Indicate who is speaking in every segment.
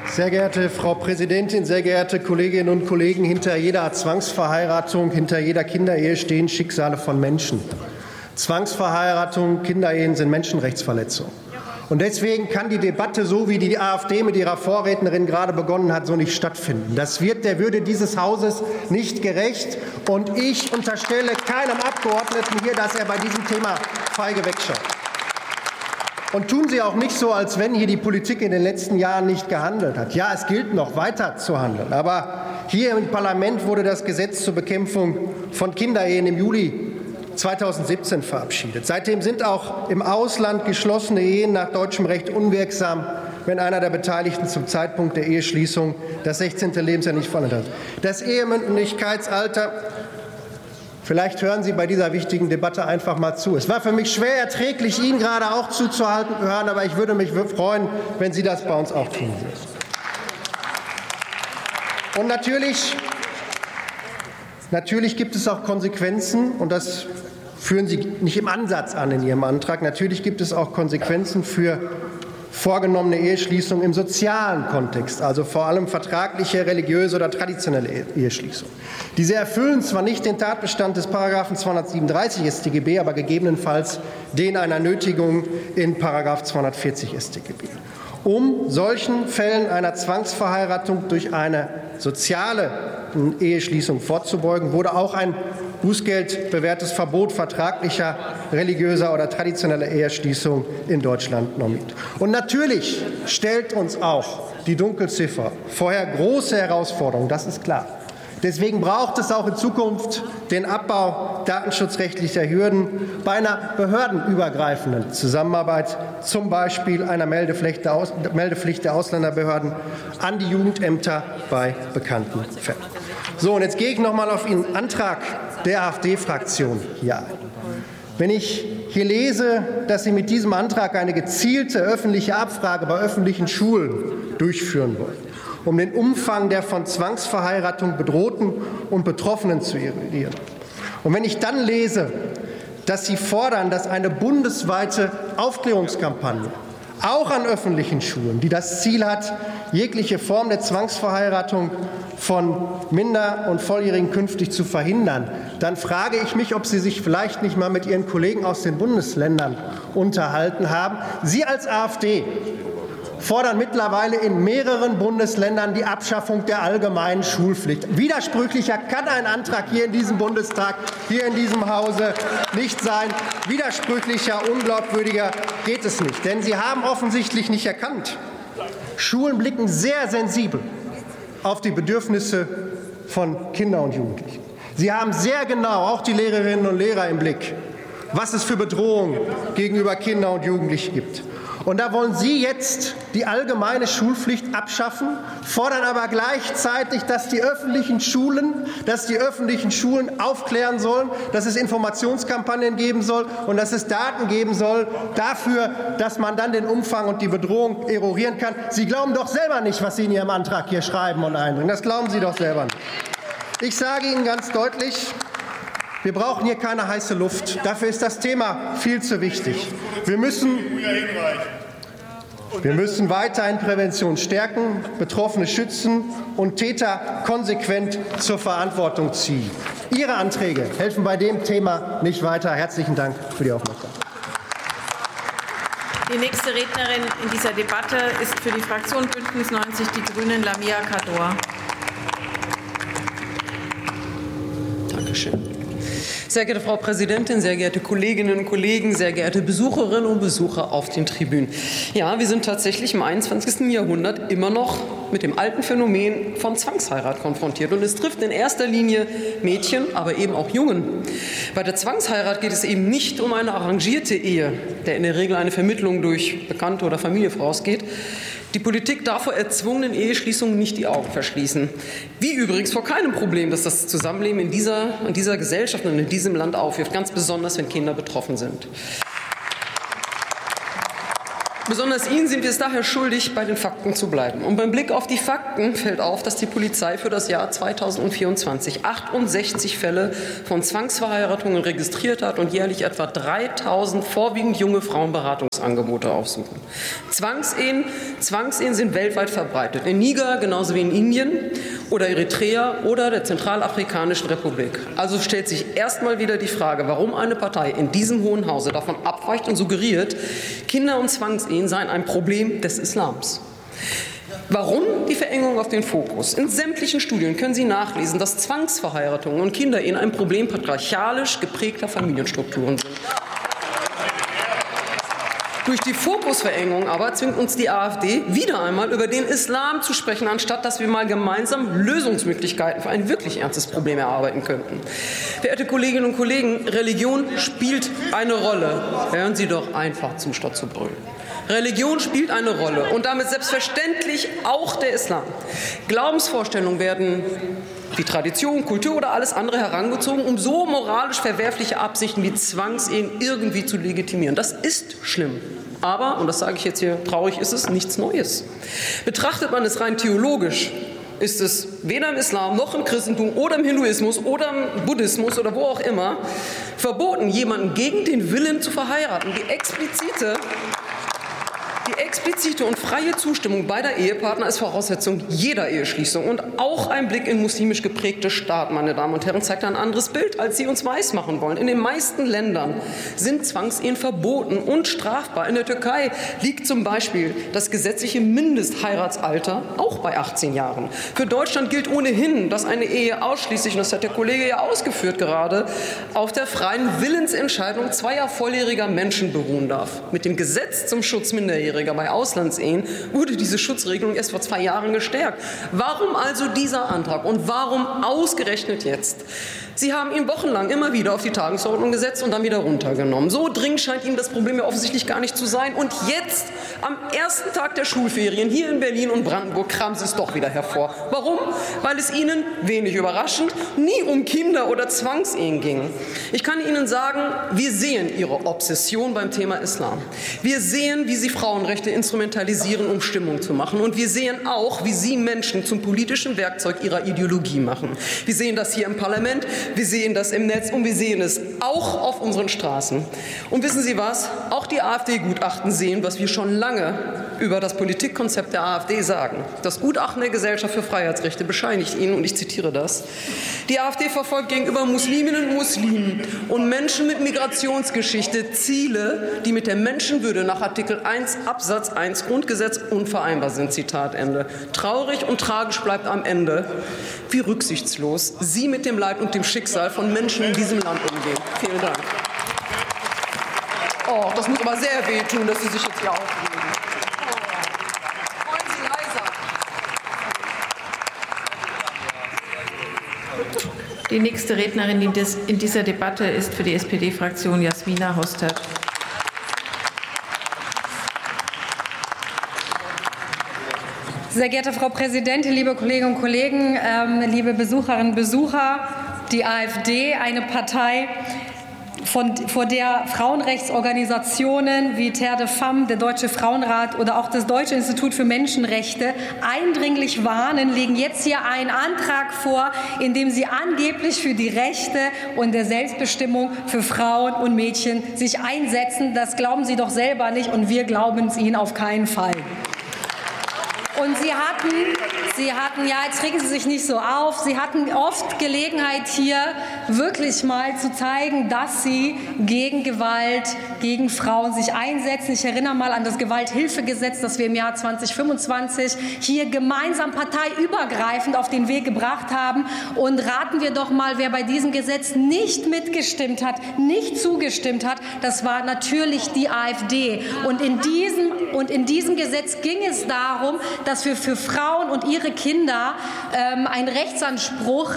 Speaker 1: Sehr geehrte Frau Präsidentin, sehr geehrte Kolleginnen und Kollegen! Hinter jeder Zwangsverheiratung, hinter jeder Kinderehe stehen Schicksale von Menschen. Zwangsverheiratung, Kinderehen sind Menschenrechtsverletzungen. Und deswegen kann die Debatte, so wie die AfD mit ihrer Vorrednerin gerade begonnen hat, so nicht stattfinden. Das wird der Würde dieses Hauses nicht gerecht. Und ich unterstelle keinem Abgeordneten hier, dass er bei diesem Thema feige wegschaut. Und tun Sie auch nicht so, als wenn hier die Politik in den letzten Jahren nicht gehandelt hat. Ja, es gilt noch weiter zu handeln. Aber hier im Parlament wurde das Gesetz zur Bekämpfung von Kinderehen im Juli 2017 verabschiedet. Seitdem sind auch im Ausland geschlossene Ehen nach deutschem Recht unwirksam, wenn einer der Beteiligten zum Zeitpunkt der Eheschließung das 16. Lebensjahr nicht vollendet hat. Das Ehemündigkeitsalter, vielleicht hören Sie bei dieser wichtigen Debatte einfach mal zu. Es war für mich schwer erträglich, Ihnen gerade auch zuzuhören, aber ich würde mich freuen, wenn Sie das bei uns auch tun würden. Und natürlich gibt es auch Konsequenzen, und das führen Sie nicht im Ansatz an in Ihrem Antrag. Natürlich gibt es auch Konsequenzen für vorgenommene Eheschließungen im sozialen Kontext, also vor allem vertragliche, religiöse oder traditionelle Eheschließungen. Diese erfüllen zwar nicht den Tatbestand des § 237 StGB, aber gegebenenfalls den einer Nötigung in § 240 StGB. Um solchen Fällen einer Zwangsverheiratung durch eine soziale Eheschließung vorzubeugen, wurde auch ein bußgeldbewährtes Verbot vertraglicher, religiöser oder traditioneller Eheschließung in Deutschland normiert. Und natürlich stellt uns auch die Dunkelziffer vorher große Herausforderungen, das ist klar. Deswegen braucht es auch in Zukunft den Abbau datenschutzrechtlicher Hürden bei einer behördenübergreifenden Zusammenarbeit, zum Beispiel einer Meldepflicht der Ausländerbehörden an die Jugendämter bei bekannten Fällen. So, und jetzt gehe ich noch mal auf den Antrag der AfD-Fraktion hier ein. Wenn ich hier lese, dass Sie mit diesem Antrag eine gezielte öffentliche Abfrage bei öffentlichen Schulen durchführen wollen, um den Umfang der von Zwangsverheiratung Bedrohten und Betroffenen zu eruieren. Und wenn ich dann lese, dass Sie fordern, dass eine bundesweite Aufklärungskampagne auch an öffentlichen Schulen, die das Ziel hat, jegliche Form der Zwangsverheiratung von Minder- und Volljährigen künftig zu verhindern, dann frage ich mich, ob Sie sich vielleicht nicht mal mit Ihren Kollegen aus den Bundesländern unterhalten haben. Sie als AfD fordern mittlerweile in mehreren Bundesländern die Abschaffung der allgemeinen Schulpflicht. Widersprüchlicher kann ein Antrag hier in diesem Bundestag, hier in diesem Hause nicht sein. Widersprüchlicher, unglaubwürdiger geht es nicht. Denn Sie haben offensichtlich nicht erkannt, Schulen blicken sehr sensibel auf die Bedürfnisse von Kindern und Jugendlichen. Sie haben sehr genau, auch die Lehrerinnen und Lehrer im Blick, was es für Bedrohungen gegenüber Kindern und Jugendlichen gibt. Und da wollen Sie jetzt die allgemeine Schulpflicht abschaffen, fordern aber gleichzeitig, dass die öffentlichen Schulen aufklären sollen, dass es Informationskampagnen geben soll und dass es Daten geben soll dafür, dass man dann den Umfang und die Bedrohung eruieren kann. Sie glauben doch selber nicht, was Sie in Ihrem Antrag hier schreiben und einbringen. Das glauben Sie doch selber nicht. Ich sage Ihnen ganz deutlich, wir brauchen hier keine heiße Luft. Dafür ist das Thema viel zu wichtig. Wir müssen weiterhin Prävention stärken, Betroffene schützen und Täter konsequent zur Verantwortung ziehen. Ihre Anträge helfen bei dem Thema nicht weiter. Herzlichen Dank für die Aufmerksamkeit.
Speaker 2: Die nächste Rednerin in dieser Debatte ist für die Fraktion Bündnis 90 Die Grünen Lamia Kador.
Speaker 3: Dankeschön. Sehr geehrte Frau Präsidentin, sehr geehrte Kolleginnen und Kollegen, sehr geehrte Besucherinnen und Besucher auf den Tribünen. Ja, wir sind tatsächlich im 21. Jahrhundert immer noch mit dem alten Phänomen von Zwangsheirat konfrontiert. Und es trifft in erster Linie Mädchen, aber eben auch Jungen. Bei der Zwangsheirat geht es eben nicht um eine arrangierte Ehe, der in der Regel eine Vermittlung durch Bekannte oder Familie vorausgeht. Die Politik darf vor erzwungenen Eheschließungen nicht die Augen verschließen. Wie übrigens vor keinem Problem, das das Zusammenleben in dieser Gesellschaft und in diesem Land aufwirft, ganz besonders, wenn Kinder betroffen sind. Besonders Ihnen sind wir es daher schuldig, bei den Fakten zu bleiben. Und beim Blick auf die Fakten fällt auf, dass die Polizei für das Jahr 2024 68 Fälle von Zwangsverheiratungen registriert hat und jährlich etwa 3.000 vorwiegend junge Frauen Beratungsangebote aufsuchen. Zwangsehen sind weltweit verbreitet. In Niger genauso wie in Indien oder Eritrea oder der Zentralafrikanischen Republik. Also stellt sich erstmal wieder die Frage, warum eine Partei in diesem Hohen Hause davon abweicht und suggeriert, Kinder- und Zwangsehen seien ein Problem des Islams. Warum die Verengung auf den Fokus? In sämtlichen Studien können Sie nachlesen, dass Zwangsverheiratungen und Kinderehen ein Problem patriarchalisch geprägter Familienstrukturen sind. Durch die Fokusverengung aber zwingt uns die AfD wieder einmal über den Islam zu sprechen, anstatt dass wir mal gemeinsam Lösungsmöglichkeiten für ein wirklich ernstes Problem erarbeiten könnten. Verehrte Kolleginnen und Kollegen, Religion spielt eine Rolle. Hören Sie doch einfach zu, statt zu brüllen. Religion spielt eine Rolle und damit selbstverständlich auch der Islam. Glaubensvorstellungen werden wie Tradition, Kultur oder alles andere herangezogen, um so moralisch verwerfliche Absichten wie Zwangsehen irgendwie zu legitimieren. Das ist schlimm. Aber, und das sage ich jetzt hier, traurig ist es, nichts Neues. Betrachtet man es rein theologisch, ist es weder im Islam noch im Christentum oder im Hinduismus oder im Buddhismus oder wo auch immer verboten, jemanden gegen den Willen zu verheiraten. Die explizite und freie Zustimmung beider Ehepartner ist Voraussetzung jeder Eheschließung. Und auch ein Blick in muslimisch geprägte Staaten, meine Damen und Herren, zeigt ein anderes Bild, als Sie uns weismachen wollen. In den meisten Ländern sind Zwangsehen verboten und strafbar. In der Türkei liegt zum Beispiel das gesetzliche Mindestheiratsalter auch bei 18 Jahren. Für Deutschland gilt ohnehin, dass eine Ehe ausschließlich, und das hat der Kollege ja ausgeführt gerade, auf der freien Willensentscheidung zweier volljähriger Menschen beruhen darf. Mit dem Gesetz zum Schutz Minderjähriger bei Auslandsehen wurde diese Schutzregelung erst vor 2 Jahren gestärkt. Warum also dieser Antrag und warum ausgerechnet jetzt? Sie haben ihn wochenlang immer wieder auf die Tagesordnung gesetzt und dann wieder runtergenommen. So dringend scheint Ihnen das Problem ja offensichtlich gar nicht zu sein. Und jetzt, am ersten Tag der Schulferien hier in Berlin und Brandenburg, kramen Sie es doch wieder hervor. Warum? Weil es Ihnen, wenig überraschend, nie um Kinder- oder Zwangsehen ging. Ich kann Ihnen sagen, wir sehen Ihre Obsession beim Thema Islam. Wir sehen, wie Sie Frauenrechte instrumentalisieren, um Stimmung zu machen. Und wir sehen auch, wie Sie Menschen zum politischen Werkzeug Ihrer Ideologie machen. Wir sehen das hier im Parlament. Wir sehen das im Netz und wir sehen es auch auf unseren Straßen. Und wissen Sie was? Auch die AfD-Gutachten sehen, was wir schon lange über das Politikkonzept der AfD sagen. Das Gutachten der Gesellschaft für Freiheitsrechte bescheinigt Ihnen, und ich zitiere das, die AfD verfolgt gegenüber Musliminnen und Muslimen und Menschen mit Migrationsgeschichte Ziele, die mit der Menschenwürde nach Artikel 1 Absatz 1 Grundgesetz unvereinbar sind. Zitat Ende. Traurig und tragisch bleibt am Ende, wie rücksichtslos Sie mit dem Leid und dem Schicksal von Menschen in diesem Land umgehen. Vielen Dank. Oh, das muss aber sehr wehtun, dass Sie sich jetzt hier aufregen. Oh, wollen Sie leiser?
Speaker 2: Die nächste Rednerin in dieser Debatte ist für die SPD-Fraktion Jasmina Hostert.
Speaker 4: Sehr geehrte Frau Präsidentin, liebe Kolleginnen und Kollegen, liebe Besucherinnen und Besucher, die AfD, eine Partei, vor der Frauenrechtsorganisationen wie Terre de Femmes, der Deutsche Frauenrat oder auch das Deutsche Institut für Menschenrechte eindringlich warnen, legen jetzt hier einen Antrag vor, in dem sie angeblich für die Rechte und der Selbstbestimmung für Frauen und Mädchen sich einsetzen. Das glauben Sie doch selber nicht, und wir glauben es Ihnen auf keinen Fall. Und Sie hatten, ja, jetzt regen Sie sich nicht so auf, Sie hatten oft Gelegenheit, hier wirklich mal zu zeigen, dass Sie gegen Gewalt, gegen Frauen sich einsetzen. Ich erinnere mal an das Gewalthilfegesetz, das wir im Jahr 2025 hier gemeinsam parteiübergreifend auf den Weg gebracht haben. Und raten wir doch mal, wer bei diesem Gesetz nicht mitgestimmt hat, nicht zugestimmt hat, das war natürlich die AfD. Und in diesem Gesetz ging es darum, dass wir für Frauen und ihre Kinder einen Rechtsanspruch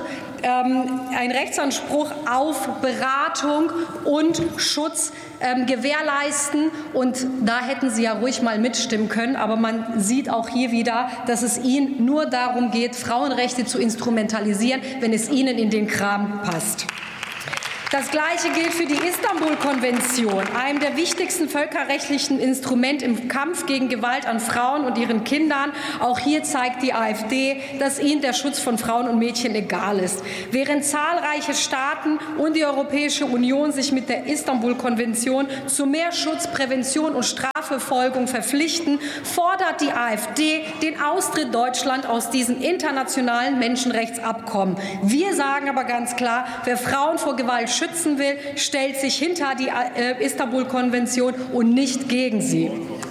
Speaker 4: auf Beratung und Schutz gewährleisten. Und da hätten Sie ja ruhig mal mitstimmen können. Aber man sieht auch hier wieder, dass es Ihnen nur darum geht, Frauenrechte zu instrumentalisieren, wenn es Ihnen in den Kram passt. Das Gleiche gilt für die Istanbul-Konvention, einem der wichtigsten völkerrechtlichen Instrumente im Kampf gegen Gewalt an Frauen und ihren Kindern. Auch hier zeigt die AfD, dass ihnen der Schutz von Frauen und Mädchen egal ist. Während zahlreiche Staaten und die Europäische Union sich mit der Istanbul-Konvention zu mehr Schutz, Prävention und Strafverfolgung verpflichten, fordert die AfD den Austritt Deutschlands aus diesem internationalen Menschenrechtsabkommen. Wir sagen aber ganz klar, wer Frauen vor Gewalt schützen will, stellt sich hinter die Istanbul-Konvention und nicht gegen sie.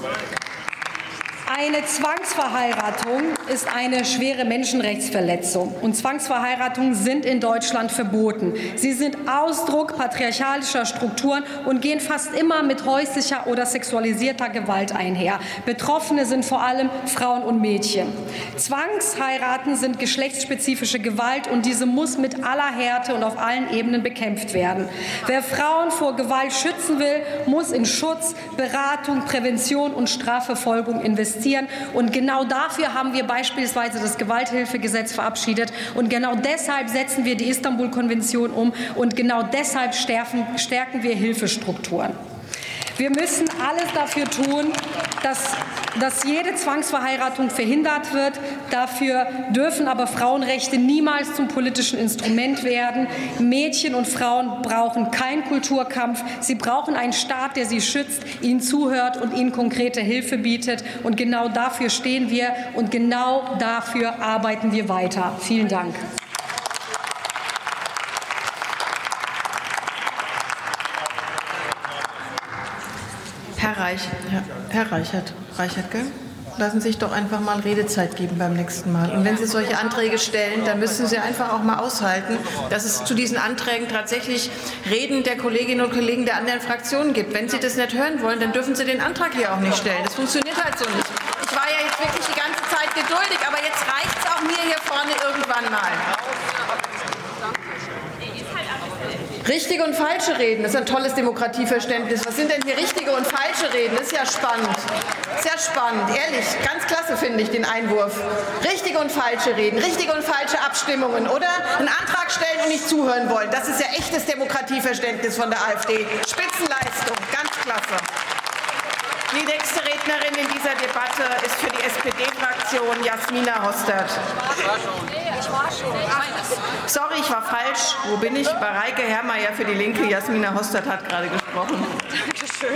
Speaker 4: Eine Zwangsverheiratung ist eine schwere Menschenrechtsverletzung, und Zwangsverheiratungen sind in Deutschland verboten. Sie sind Ausdruck patriarchalischer Strukturen und gehen fast immer mit häuslicher oder sexualisierter Gewalt einher. Betroffene sind vor allem Frauen und Mädchen. Zwangsheiraten sind geschlechtsspezifische Gewalt, und diese muss mit aller Härte und auf allen Ebenen bekämpft werden. Wer Frauen vor Gewalt schützen will, muss in Schutz, Beratung, Prävention und Strafverfolgung investieren. Und genau dafür haben wir beispielsweise das Gewalthilfegesetz verabschiedet. Und genau deshalb setzen wir die Istanbul-Konvention um. Und genau deshalb stärken wir Hilfestrukturen. Wir müssen alles dafür tun, dass jede Zwangsverheiratung verhindert wird. Dafür dürfen aber Frauenrechte niemals zum politischen Instrument werden. Mädchen und Frauen brauchen keinen Kulturkampf. Sie brauchen einen Staat, der sie schützt, ihnen zuhört und ihnen konkrete Hilfe bietet. Und genau dafür stehen wir, und genau dafür arbeiten wir weiter. Vielen Dank.
Speaker 2: Herr Reichert, gell? Lassen Sie sich doch einfach mal Redezeit geben beim nächsten Mal. Und wenn Sie solche Anträge stellen, dann müssen Sie einfach auch mal aushalten, dass es zu diesen Anträgen tatsächlich Reden der Kolleginnen und Kollegen der anderen Fraktionen gibt. Wenn Sie das nicht hören wollen, dann dürfen Sie den Antrag hier auch nicht stellen. Das funktioniert halt so nicht. Ich war ja jetzt wirklich die ganze Zeit geduldig, aber jetzt reicht es auch mir hier vorne irgendwann mal. Richtige und falsche Reden, das ist ein tolles Demokratieverständnis. Was sind denn hier richtige und falsche Reden? Das ist ja spannend. Sehr spannend, ehrlich, ganz klasse finde ich den Einwurf. Richtige und falsche Reden, richtige und falsche Abstimmungen oder einen Antrag stellen und nicht zuhören wollen. Das ist ja echtes Demokratieverständnis von der AfD. Spitzenleistung, ganz klasse. Die nächste Rednerin in dieser Debatte ist für die SPD-Fraktion Jasmina Hostert. Sorry, ich war falsch. Wo bin ich? Mareike Herrmeier für die Linke. Jasmina Hostert hat gerade gesprochen. Dankeschön.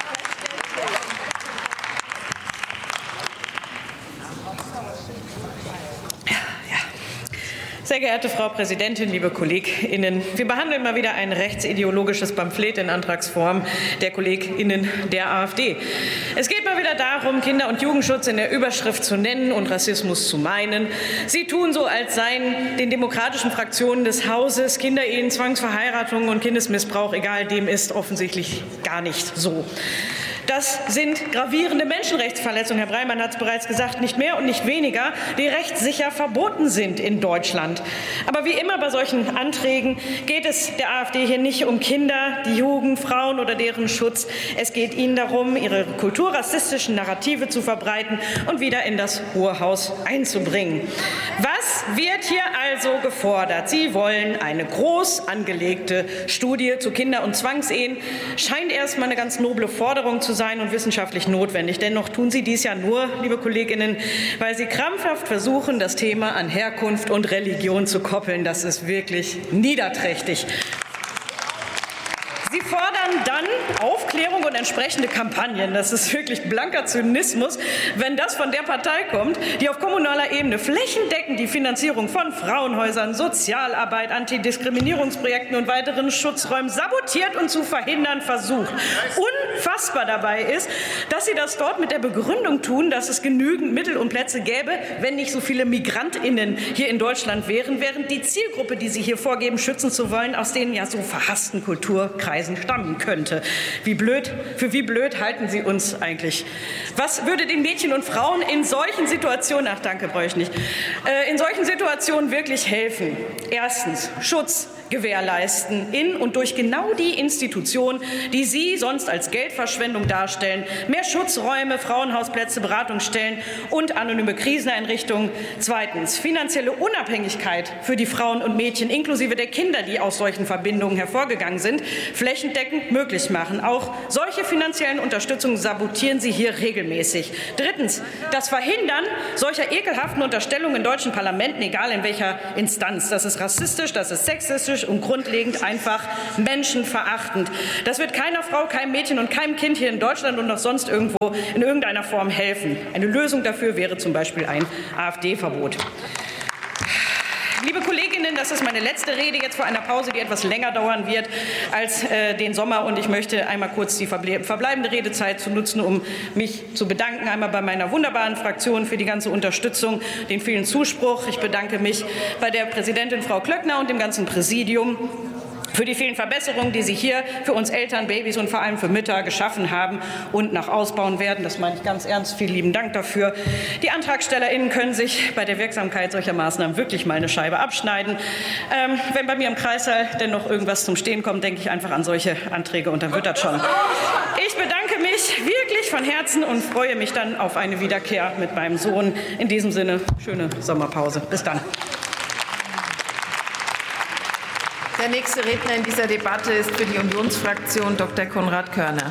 Speaker 5: Sehr geehrte Frau Präsidentin, liebe KollegInnen! Wir behandeln mal wieder ein rechtsideologisches Pamphlet in Antragsform der KollegInnen der AfD. Es geht mal wieder darum, Kinder- und Jugendschutz in der Überschrift zu nennen und Rassismus zu meinen. Sie tun so, als seien den demokratischen Fraktionen des Hauses Kinderehen, Zwangsverheiratungen und Kindesmissbrauch egal. Dem ist offensichtlich gar nicht so. Das sind gravierende Menschenrechtsverletzungen, Herr Breimann hat es bereits gesagt, nicht mehr und nicht weniger, die rechtssicher verboten sind in Deutschland. Aber wie immer bei solchen Anträgen geht es der AfD hier nicht um Kinder, die Jugend, Frauen oder deren Schutz. Es geht ihnen darum, ihre kulturrassistischen Narrative zu verbreiten und wieder in das Hohe Haus einzubringen. Was wird hier also gefordert? Sie wollen eine groß angelegte Studie zu Kinder- und Zwangsehen. Scheint erst mal eine ganz noble Forderung zu sein und wissenschaftlich notwendig. Dennoch tun Sie dies ja nur, liebe Kolleginnen, weil Sie krampfhaft versuchen, das Thema an Herkunft und Religion zu koppeln. Das ist wirklich niederträchtig. Sie fordern dann Aufklärung und entsprechende Kampagnen. Das ist wirklich blanker Zynismus, wenn das von der Partei kommt, die auf kommunaler Ebene flächendeckend die Finanzierung von Frauenhäusern, Sozialarbeit, Antidiskriminierungsprojekten und weiteren Schutzräumen sabotiert und zu verhindern versucht. Unfassbar dabei ist, dass sie das dort mit der Begründung tun, dass es genügend Mittel und Plätze gäbe, wenn nicht so viele MigrantInnen hier in Deutschland wären, während die Zielgruppe, die sie hier vorgeben, schützen zu wollen, aus den ja so verhassten Kulturkreisen stammen könnte. Für wie blöd halten Sie uns eigentlich? Was würde den Mädchen und Frauen in solchen Situationen, in solchen Situationen wirklich helfen? Erstens, Schutz gewährleisten in und durch genau die Institutionen, die Sie sonst als Geldverschwendung darstellen. Mehr Schutzräume, Frauenhausplätze, Beratungsstellen und anonyme Kriseneinrichtungen. Zweitens, finanzielle Unabhängigkeit für die Frauen und Mädchen inklusive der Kinder, die aus solchen Verbindungen hervorgegangen sind, flächendeckend möglich machen. Auch solche finanziellen Unterstützungen sabotieren Sie hier regelmäßig. Drittens, das Verhindern solcher ekelhaften Unterstellungen in deutschen Parlamenten, egal in welcher Instanz. Das ist rassistisch, das ist sexistisch und grundlegend einfach menschenverachtend. Das wird keiner Frau, keinem Mädchen und keinem Kind hier in Deutschland und auch sonst irgendwo in irgendeiner Form helfen. Eine Lösung dafür wäre zum Beispiel ein AfD-Verbot. Liebe Kolleginnen, das ist meine letzte Rede jetzt vor einer Pause, die etwas länger dauern wird als den Sommer. Und ich möchte einmal kurz die verbleibende Redezeit nutzen, um mich zu bedanken. Einmal bei meiner wunderbaren Fraktion für die ganze Unterstützung, den vielen Zuspruch. Ich bedanke mich bei der Präsidentin Frau Klöckner und dem ganzen Präsidium für die vielen Verbesserungen, die Sie hier für uns Eltern, Babys und vor allem für Mütter geschaffen haben und noch ausbauen werden. Das meine ich ganz ernst. Vielen lieben Dank dafür. Die AntragstellerInnen können sich bei der Wirksamkeit solcher Maßnahmen wirklich mal eine Scheibe abschneiden. Wenn bei mir im Kreissaal denn noch irgendwas zum Stehen kommt, denke ich einfach an solche Anträge und dann wird das schon. Ich bedanke mich wirklich von Herzen und freue mich dann auf eine Wiederkehr mit meinem Sohn. In diesem Sinne, schöne Sommerpause. Bis dann.
Speaker 2: Der nächste Redner in dieser Debatte ist für die Unionsfraktion Dr. Konrad Körner.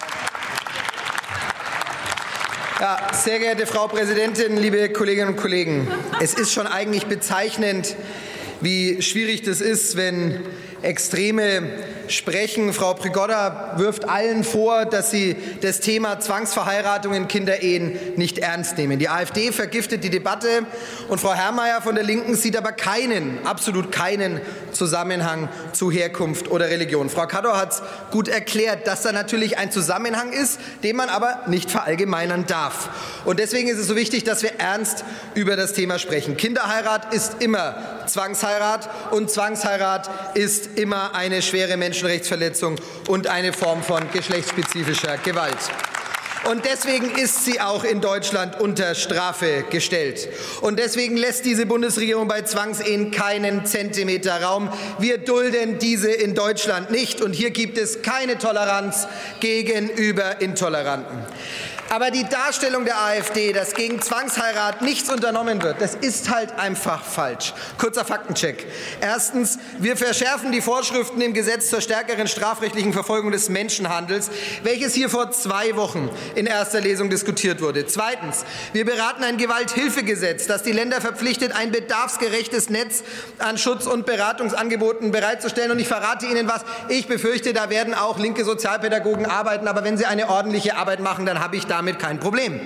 Speaker 6: Ja, sehr geehrte Frau Präsidentin, liebe Kolleginnen und Kollegen! Es ist schon eigentlich bezeichnend, wie schwierig das ist, wenn Extreme sprechen. Frau Prigoda wirft allen vor, dass sie das Thema Zwangsverheiratung in Kinderehen nicht ernst nehmen. Die AfD vergiftet die Debatte und Frau Herrmayr von der Linken sieht aber absolut keinen Zusammenhang zu Herkunft oder Religion. Frau Kador hat es gut erklärt, dass da natürlich ein Zusammenhang ist, den man aber nicht verallgemeinern darf. Und deswegen ist es so wichtig, dass wir ernst über das Thema sprechen. Kinderheirat ist immer Zwangsheirat und Zwangsheirat ist immer eine schwere Menschenrechtsverletzung und eine Form von geschlechtsspezifischer Gewalt. Und deswegen ist sie auch in Deutschland unter Strafe gestellt. Und deswegen lässt diese Bundesregierung bei Zwangsehen keinen Zentimeter Raum. Wir dulden diese in Deutschland nicht. Und hier gibt es keine Toleranz gegenüber Intoleranten. Aber die Darstellung der AfD, dass gegen Zwangsheirat nichts unternommen wird, das ist halt einfach falsch. Kurzer Faktencheck. Erstens, wir verschärfen die Vorschriften im Gesetz zur stärkeren strafrechtlichen Verfolgung des Menschenhandels, welches hier vor 2 Wochen in erster Lesung diskutiert wurde. Zweitens, wir beraten ein Gewalthilfegesetz, das die Länder verpflichtet, ein bedarfsgerechtes Netz an Schutz- und Beratungsangeboten bereitzustellen. Und ich verrate Ihnen was, ich befürchte, da werden auch linke Sozialpädagogen arbeiten. Aber wenn sie eine ordentliche Arbeit machen, dann habe ich damit kein Problem.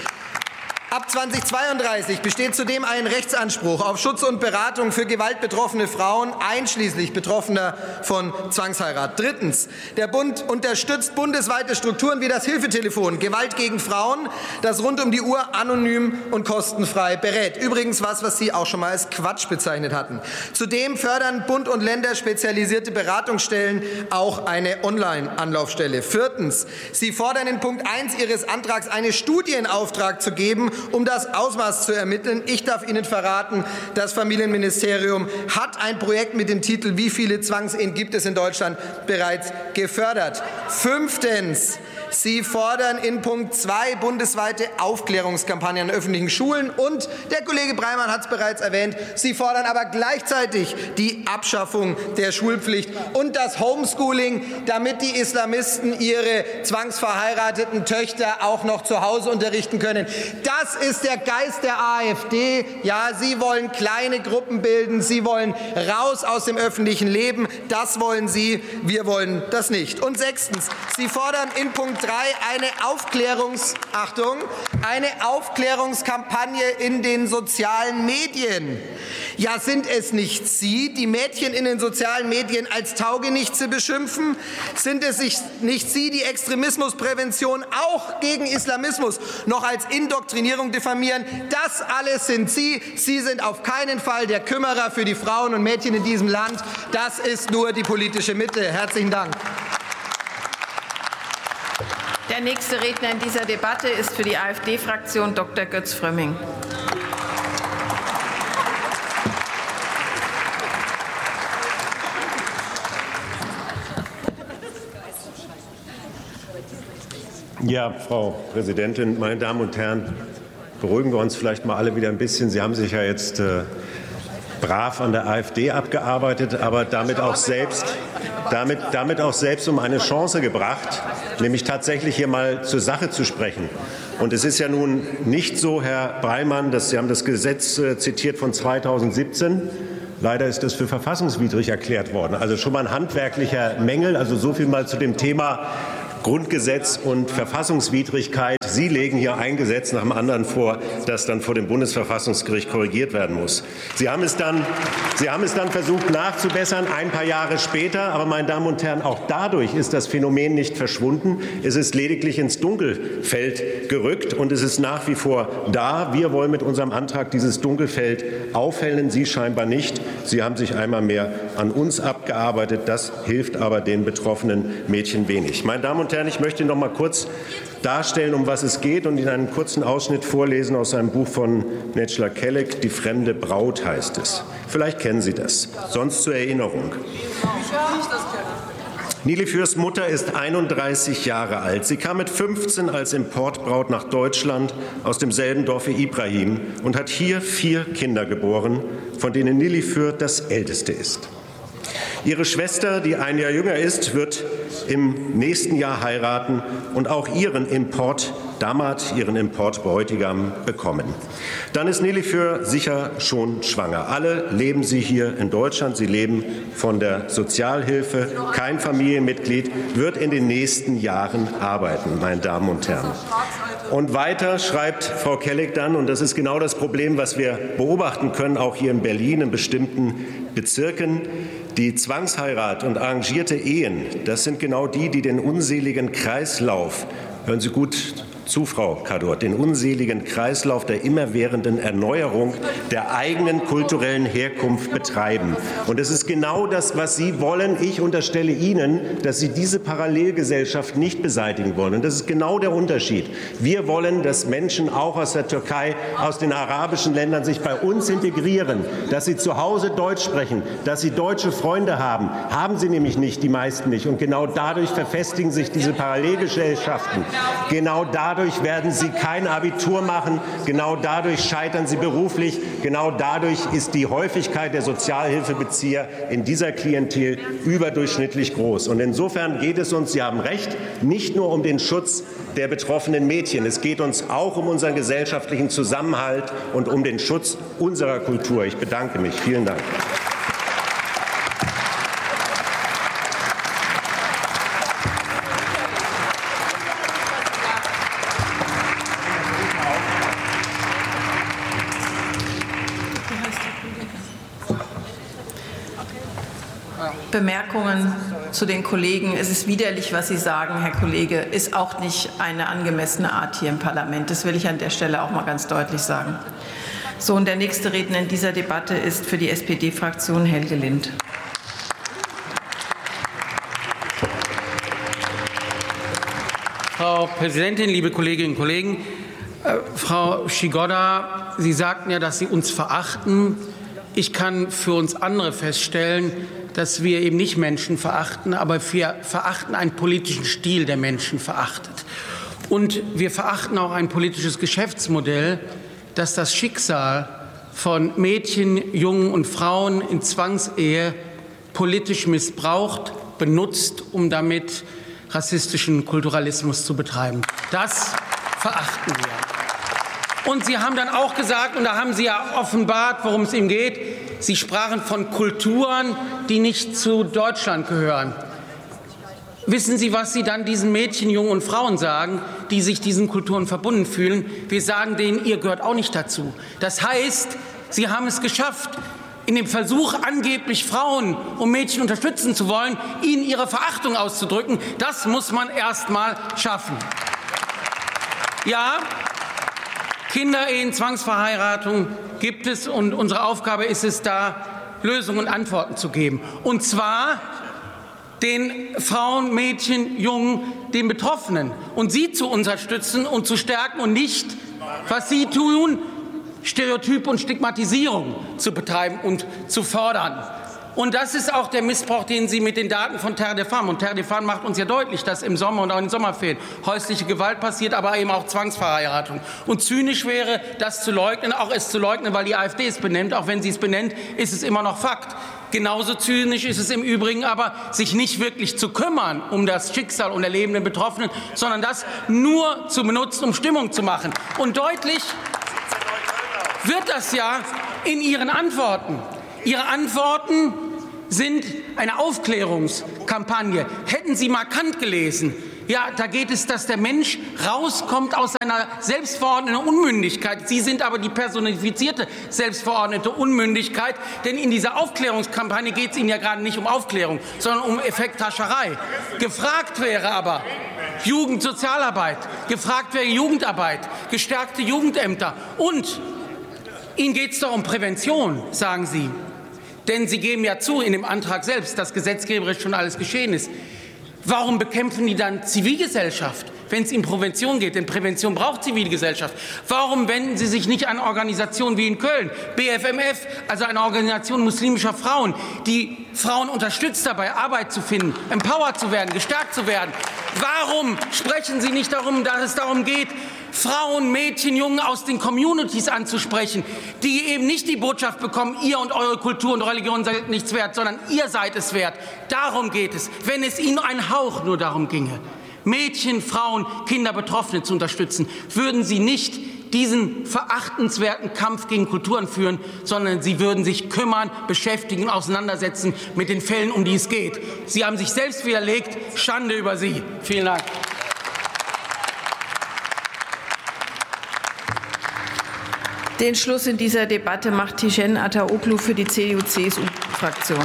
Speaker 6: Ab 2032 besteht zudem ein Rechtsanspruch auf Schutz und Beratung für gewaltbetroffene Frauen, einschließlich Betroffener von Zwangsheirat. Drittens. Der Bund unterstützt bundesweite Strukturen wie das Hilfetelefon Gewalt gegen Frauen, das rund um die Uhr anonym und kostenfrei berät. Übrigens was Sie auch schon mal als Quatsch bezeichnet hatten. Zudem fördern Bund und Länder spezialisierte Beratungsstellen, auch eine Online-Anlaufstelle. Viertens. Sie fordern in Punkt 1 Ihres Antrags einen Studienauftrag zu geben, um das Ausmaß zu ermitteln. Ich darf Ihnen verraten, das Familienministerium hat ein Projekt mit dem Titel "Wie viele Zwangsehen gibt es in Deutschland?" bereits gefördert. Fünftens. Sie fordern in Punkt 2 bundesweite Aufklärungskampagnen an öffentlichen Schulen. Und der Kollege Breimann hat es bereits erwähnt, Sie fordern aber gleichzeitig die Abschaffung der Schulpflicht und das Homeschooling, damit die Islamisten ihre zwangsverheirateten Töchter auch noch zu Hause unterrichten können. Das ist der Geist der AfD. Ja, Sie wollen kleine Gruppen bilden. Sie wollen raus aus dem öffentlichen Leben. Das wollen Sie. Wir wollen das nicht. Und sechstens. Sie fordern in Punkt 3 eine Aufklärungskampagne in den sozialen Medien. Ja, sind es nicht Sie, die Mädchen in den sozialen Medien als Taugenichtse beschimpfen? Sind es nicht Sie, die Extremismusprävention auch gegen Islamismus noch als Indoktrinierung diffamieren? Das alles sind Sie. Sie sind auf keinen Fall der Kümmerer für die Frauen und Mädchen in diesem Land. Das ist nur die politische Mitte. Herzlichen Dank.
Speaker 2: Der nächste Redner in dieser Debatte ist für die AfD-Fraktion Dr. Götz Frömming.
Speaker 7: Ja, Frau Präsidentin, meine Damen und Herren, beruhigen wir uns vielleicht mal alle wieder ein bisschen. Sie haben sich ja jetzt brav an der AfD abgearbeitet, aber damit auch selbst um eine Chance gebracht, nämlich tatsächlich hier mal zur Sache zu sprechen. Und es ist ja nun nicht so, Herr Breimann, dass Sie haben das Gesetz zitiert von 2017. Leider ist das für verfassungswidrig erklärt worden. Also schon mal ein handwerklicher Mängel. Also so viel mal zu dem Thema Grundgesetz und Verfassungswidrigkeit. Sie legen hier ein Gesetz nach dem anderen vor, das dann vor dem Bundesverfassungsgericht korrigiert werden muss. Sie haben es dann versucht nachzubessern, ein paar Jahre später. Aber, meine Damen und Herren, auch dadurch ist das Phänomen nicht verschwunden. Es ist lediglich ins Dunkelfeld gerückt und es ist nach wie vor da. Wir wollen mit unserem Antrag dieses Dunkelfeld aufhellen. Sie scheinbar nicht. Sie haben sich einmal mehr an uns abgearbeitet. Das hilft aber den betroffenen Mädchen wenig. Meine Damen und Herren, ich möchte noch mal kurz darstellen, um was es geht und Ihnen einen kurzen Ausschnitt vorlesen aus einem Buch von Necla Kelek. Die fremde Braut heißt es. Vielleicht kennen Sie das. Sonst zur Erinnerung. Nilüfers Mutter ist 31 Jahre alt. Sie kam mit 15 als Importbraut nach Deutschland aus demselben Dorf wie Ibrahim und hat hier 4 Kinder geboren, von denen Nilüfer das älteste ist. Ihre Schwester, die ein Jahr jünger ist, wird im nächsten Jahr heiraten und auch ihren Damat, ihren Importbräutigam, bekommen. Dann ist Nilüfer sicher schon schwanger. Alle leben sie hier in Deutschland. Sie leben von der Sozialhilfe. Kein Familienmitglied wird in den nächsten Jahren arbeiten, meine Damen und Herren. Und weiter schreibt Frau Kelek dann, und das ist genau das Problem, was wir beobachten können, auch hier in Berlin in bestimmten Bezirken: Die Zwangsheirat und arrangierte Ehen, das sind genau die, die den unseligen Kreislauf, hören Sie gut zu, Frau Kador, den unseligen Kreislauf der immerwährenden Erneuerung der eigenen kulturellen Herkunft betreiben. Und es ist genau das, was Sie wollen. Ich unterstelle Ihnen, dass Sie diese Parallelgesellschaft nicht beseitigen wollen. Und das ist genau der Unterschied. Wir wollen, dass Menschen auch aus der Türkei, aus den arabischen Ländern sich bei uns integrieren, dass sie zu Hause Deutsch sprechen, dass sie deutsche Freunde haben. Haben sie nämlich nicht, die meisten nicht. Und genau dadurch verfestigen sich diese Parallelgesellschaften. Genau dadurch werden sie kein Abitur machen. Genau dadurch scheitern sie beruflich. Genau dadurch ist die Häufigkeit der Sozialhilfebezieher in dieser Klientel überdurchschnittlich groß. Und insofern geht es uns, Sie haben recht, nicht nur um den Schutz der betroffenen Mädchen. Es geht uns auch um unseren gesellschaftlichen Zusammenhalt und um den Schutz unserer Kultur. Ich bedanke mich. Vielen Dank.
Speaker 2: Bemerkungen zu den Kollegen. Es ist widerlich, was Sie sagen, Herr Kollege, ist auch nicht eine angemessene Art hier im Parlament. Das will ich an der Stelle auch mal ganz deutlich sagen. So, und der nächste Redner in dieser Debatte ist für die SPD-Fraktion Helge Lind.
Speaker 8: Frau Präsidentin, liebe Kolleginnen und Kollegen! Frau Schigoda, Sie sagten ja, dass Sie uns verachten. Ich kann für uns andere feststellen, dass wir eben nicht Menschen verachten, aber wir verachten einen politischen Stil, der Menschen verachtet. Und wir verachten auch ein politisches Geschäftsmodell, das das Schicksal von Mädchen, Jungen und Frauen in Zwangsehe politisch missbraucht, benutzt, um damit rassistischen Kulturalismus zu betreiben. Das verachten wir. Und Sie haben dann auch gesagt, und da haben Sie ja offenbart, worum es ihm geht, Sie sprachen von Kulturen, die nicht zu Deutschland gehören. Wissen Sie, was Sie dann diesen Mädchen, Jungen und Frauen sagen, die sich diesen Kulturen verbunden fühlen? Wir sagen denen, ihr gehört auch nicht dazu. Das heißt, Sie haben es geschafft, in dem Versuch, angeblich Frauen und Mädchen unterstützen zu wollen, ihnen ihre Verachtung auszudrücken. Das muss man erst mal schaffen. Ja, Kinderehen, Zwangsverheiratung gibt es, und unsere Aufgabe ist es, da Lösungen und Antworten zu geben. Und zwar den Frauen, Mädchen, Jungen, den Betroffenen, und sie zu unterstützen und zu stärken und nicht, was sie tun, Stereotype und Stigmatisierung zu betreiben und zu fördern. Und das ist auch der Missbrauch, den Sie mit den Daten von Terre des Femmes, und Terre des Femmes macht uns ja deutlich, dass im Sommer und auch in den Sommerferien häusliche Gewalt passiert, aber eben auch Zwangsverheiratung. Und zynisch wäre, das zu leugnen, auch es zu leugnen, weil die AfD es benennt. Auch wenn sie es benennt, ist es immer noch Fakt. Genauso zynisch ist es im Übrigen aber, sich nicht wirklich zu kümmern um das Schicksal und Erleben der Betroffenen, sondern das nur zu benutzen, um Stimmung zu machen. Und deutlich wird das ja in Ihren Antworten. Ihre Antworten sind eine Aufklärungskampagne. Hätten Sie mal Kant gelesen, ja, da geht es, dass der Mensch rauskommt aus seiner selbstverordneten Unmündigkeit. Sie sind aber die personifizierte selbstverordnete Unmündigkeit, denn in dieser Aufklärungskampagne geht es Ihnen ja gerade nicht um Aufklärung, sondern um Effekthascherei. Gefragt wäre aber Jugendsozialarbeit, gefragt wäre Jugendarbeit, gestärkte Jugendämter und Ihnen geht es doch um Prävention, sagen Sie. Denn Sie geben ja zu in dem Antrag selbst, dass gesetzgeberisch schon alles geschehen ist. Warum bekämpfen die dann Zivilgesellschaft, wenn es um Prävention geht? Denn Prävention braucht Zivilgesellschaft. Warum wenden Sie sich nicht an Organisationen wie in Köln, BFMF, also eine Organisation muslimischer Frauen, die Frauen unterstützt dabei, Arbeit zu finden, empowered zu werden, gestärkt zu werden? Warum sprechen Sie nicht darum, dass es darum geht, Frauen, Mädchen, Jungen aus den Communities anzusprechen, die eben nicht die Botschaft bekommen, ihr und eure Kultur und Religion seid nichts wert, sondern ihr seid es wert. Darum geht es, wenn es Ihnen ein Hauch nur darum ginge, Mädchen, Frauen, Kinder, Betroffene zu unterstützen, würden Sie nicht diesen verachtenswerten Kampf gegen Kulturen führen, sondern Sie würden sich kümmern, beschäftigen und auseinandersetzen mit den Fällen, um die es geht. Sie haben sich selbst widerlegt. Schande über Sie. Vielen Dank.
Speaker 2: Den Schluss in dieser Debatte macht Tijen Ataoglu für die CDU-CSU-Fraktion.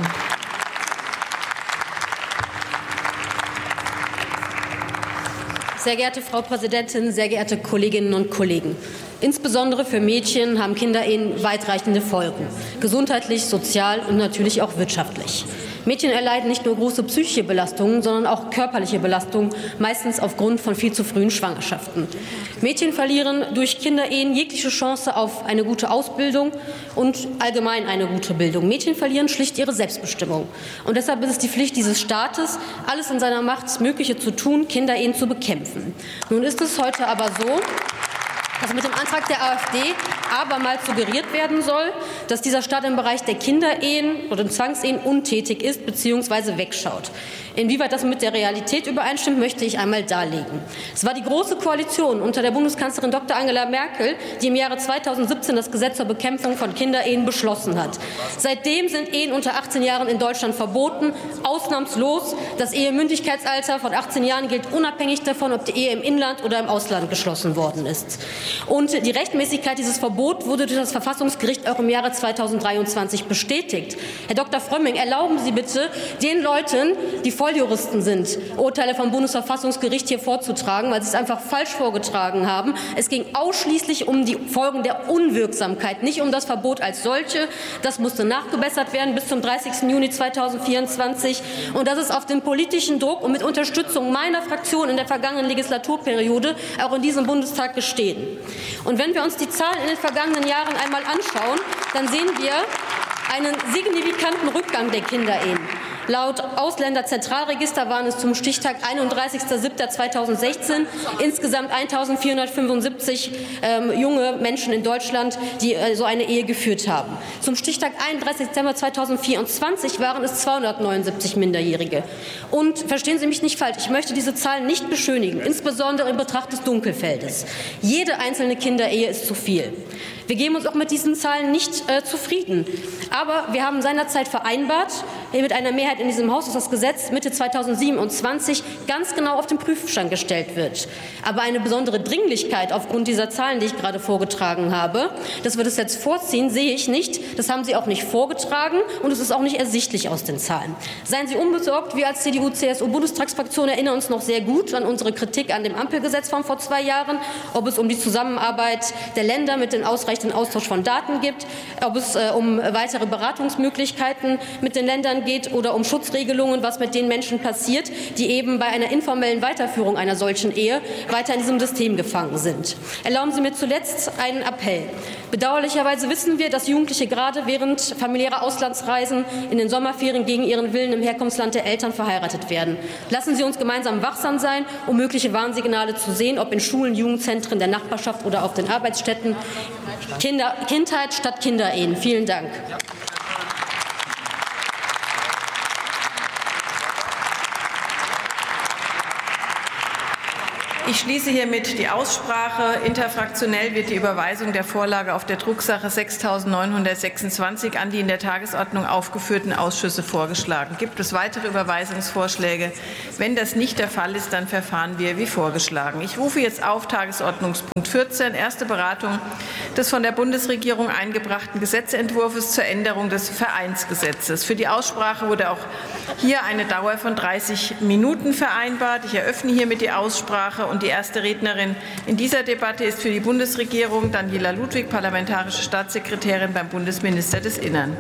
Speaker 9: Sehr geehrte Frau Präsidentin, sehr geehrte Kolleginnen und Kollegen! Insbesondere für Mädchen haben Kinderehen weitreichende Folgen, gesundheitlich, sozial und natürlich auch wirtschaftlich. Mädchen erleiden nicht nur große psychische Belastungen, sondern auch körperliche Belastungen, meistens aufgrund von viel zu frühen Schwangerschaften. Mädchen verlieren durch Kinderehen jegliche Chance auf eine gute Ausbildung und allgemein eine gute Bildung. Mädchen verlieren schlicht ihre Selbstbestimmung. Und deshalb ist es die Pflicht dieses Staates, alles in seiner Macht Mögliche zu tun, Kinderehen zu bekämpfen. Nun ist es heute aber so, dass mit dem Antrag der AfD abermals suggeriert werden soll, dass dieser Staat im Bereich der Kinderehen oder Zwangsehen untätig ist bzw. wegschaut. Inwieweit das mit der Realität übereinstimmt, möchte ich einmal darlegen. Es war die Große Koalition unter der Bundeskanzlerin Dr. Angela Merkel, die im Jahre 2017 das Gesetz zur Bekämpfung von Kinderehen beschlossen hat. Seitdem sind Ehen unter 18 Jahren in Deutschland verboten, ausnahmslos. Das Ehemündigkeitsalter von 18 Jahren gilt unabhängig davon, ob die Ehe im Inland oder im Ausland geschlossen worden ist. Und die Rechtmäßigkeit dieses Verbots wurde durch das Verfassungsgericht auch im Jahre 2023 bestätigt. Herr Dr. Frömming, erlauben Sie bitte, den Leuten, die Volljuristen sind, Urteile vom Bundesverfassungsgericht hier vorzutragen, weil sie es einfach falsch vorgetragen haben. Es ging ausschließlich um die Folgen der Unwirksamkeit, nicht um das Verbot als solche. Das musste nachgebessert werden bis zum 30. Juni 2024. Und das ist auf den politischen Druck und mit Unterstützung meiner Fraktion in der vergangenen Legislaturperiode auch in diesem Bundestag gestehen. Und wenn wir uns die Zahlen in den vergangenen Jahren einmal anschauen, dann sehen wir einen signifikanten Rückgang der Kinderehen. Laut Ausländerzentralregister waren es zum Stichtag 31.07.2016 insgesamt 1.475 junge Menschen in Deutschland, die so eine Ehe geführt haben. Zum Stichtag 31. Dezember 2024 waren es 279 Minderjährige. Und verstehen Sie mich nicht falsch, ich möchte diese Zahlen nicht beschönigen, insbesondere in Betracht des Dunkelfeldes. Jede einzelne Kinderehe ist zu viel. Wir geben uns auch mit diesen Zahlen nicht zufrieden. Aber wir haben seinerzeit vereinbart, mit einer Mehrheit in diesem Haus, dass das Gesetz Mitte 2027 ganz genau auf den Prüfstand gestellt wird. Aber eine besondere Dringlichkeit aufgrund dieser Zahlen, die ich gerade vorgetragen habe, dass wir das jetzt vorziehen, sehe ich nicht. Das haben Sie auch nicht vorgetragen und es ist auch nicht ersichtlich aus den Zahlen. Seien Sie unbesorgt, wir als CDU-CSU-Bundestagsfraktion erinnern uns noch sehr gut an unsere Kritik an dem Ampelgesetz von vor 2 Jahren, ob es um die Zusammenarbeit der Länder mit den ausreichenden Austausch von Daten gibt, ob es um weitere Beratungsmöglichkeiten mit den Ländern geht oder um Schutzregelungen, was mit den Menschen passiert, die eben bei einer informellen Weiterführung einer solchen Ehe weiter in diesem System gefangen sind. Erlauben Sie mir zuletzt einen Appell. Bedauerlicherweise wissen wir, dass Jugendliche gerade während familiärer Auslandsreisen in den Sommerferien gegen ihren Willen im Herkunftsland der Eltern verheiratet werden. Lassen Sie uns gemeinsam wachsam sein, um mögliche Warnsignale zu sehen, ob in Schulen, Jugendzentren, der Nachbarschaft oder auf den Arbeitsstätten. Kindheit statt Kinderehen. Vielen Dank.
Speaker 2: Ich schließe hiermit die Aussprache. Interfraktionell wird die Überweisung der Vorlage auf der Drucksache 6.926 an die in der Tagesordnung aufgeführten Ausschüsse vorgeschlagen. Gibt es weitere Überweisungsvorschläge? Wenn das nicht der Fall ist, dann verfahren wir wie vorgeschlagen. Ich rufe jetzt auf Tagesordnungspunkt 14, erste Beratung des von der Bundesregierung eingebrachten Gesetzentwurfs zur Änderung des Vereinsgesetzes. Für die Aussprache wurde auch hier eine Dauer von 30 Minuten vereinbart. Ich eröffne hiermit die Aussprache. Und die erste Rednerin in dieser Debatte ist für die Bundesregierung Daniela Ludwig, parlamentarische Staatssekretärin beim Bundesminister des Innern.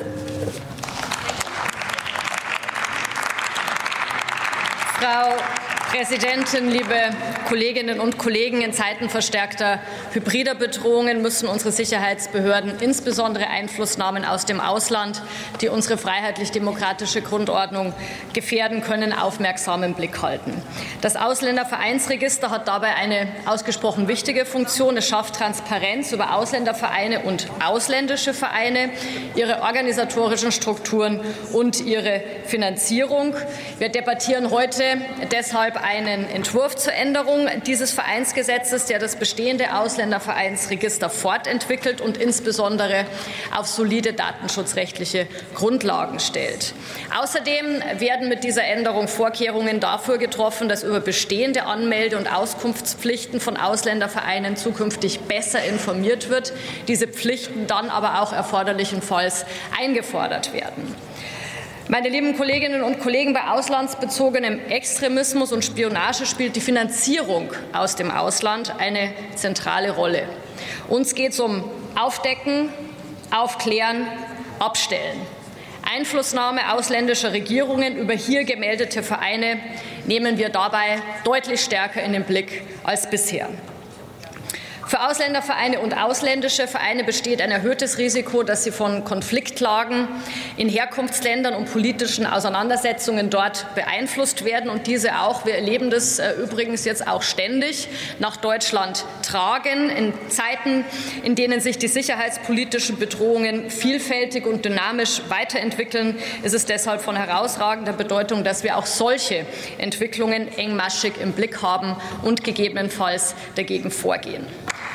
Speaker 10: Frau Präsidentin, liebe Kolleginnen und Kollegen! In Zeiten verstärkter hybrider Bedrohungen müssen unsere Sicherheitsbehörden insbesondere Einflussnahmen aus dem Ausland, die unsere freiheitlich-demokratische Grundordnung gefährden können, aufmerksam im Blick halten. Das Ausländervereinsregister hat dabei eine ausgesprochen wichtige Funktion. Es schafft Transparenz über Ausländervereine und ausländische Vereine, ihre organisatorischen Strukturen und ihre Finanzierung. Wir debattieren heute deshalb einen Entwurf zur Änderung dieses Vereinsgesetzes, der das bestehende Ausländervereinsregister fortentwickelt und insbesondere auf solide datenschutzrechtliche Grundlagen stellt. Außerdem werden mit dieser Änderung Vorkehrungen dafür getroffen, dass über bestehende Anmelde- und Auskunftspflichten von Ausländervereinen zukünftig besser informiert wird, diese Pflichten dann aber auch erforderlichenfalls eingefordert werden. Meine lieben Kolleginnen und Kollegen, bei auslandsbezogenem Extremismus und Spionage spielt die Finanzierung aus dem Ausland eine zentrale Rolle. Uns geht es um Aufdecken, Aufklären, Abstellen. Einflussnahme ausländischer Regierungen über hier gemeldete Vereine nehmen wir dabei deutlich stärker in den Blick als bisher. Für Ausländervereine und ausländische Vereine besteht ein erhöhtes Risiko, dass sie von Konfliktlagen in Herkunftsländern und politischen Auseinandersetzungen dort beeinflusst werden und diese auch, wir erleben das übrigens jetzt auch ständig, nach Deutschland tragen. In Zeiten, in denen sich die sicherheitspolitischen Bedrohungen vielfältig und dynamisch weiterentwickeln, ist es deshalb von herausragender Bedeutung, dass wir auch solche Entwicklungen engmaschig im Blick haben und gegebenenfalls dagegen vorgehen.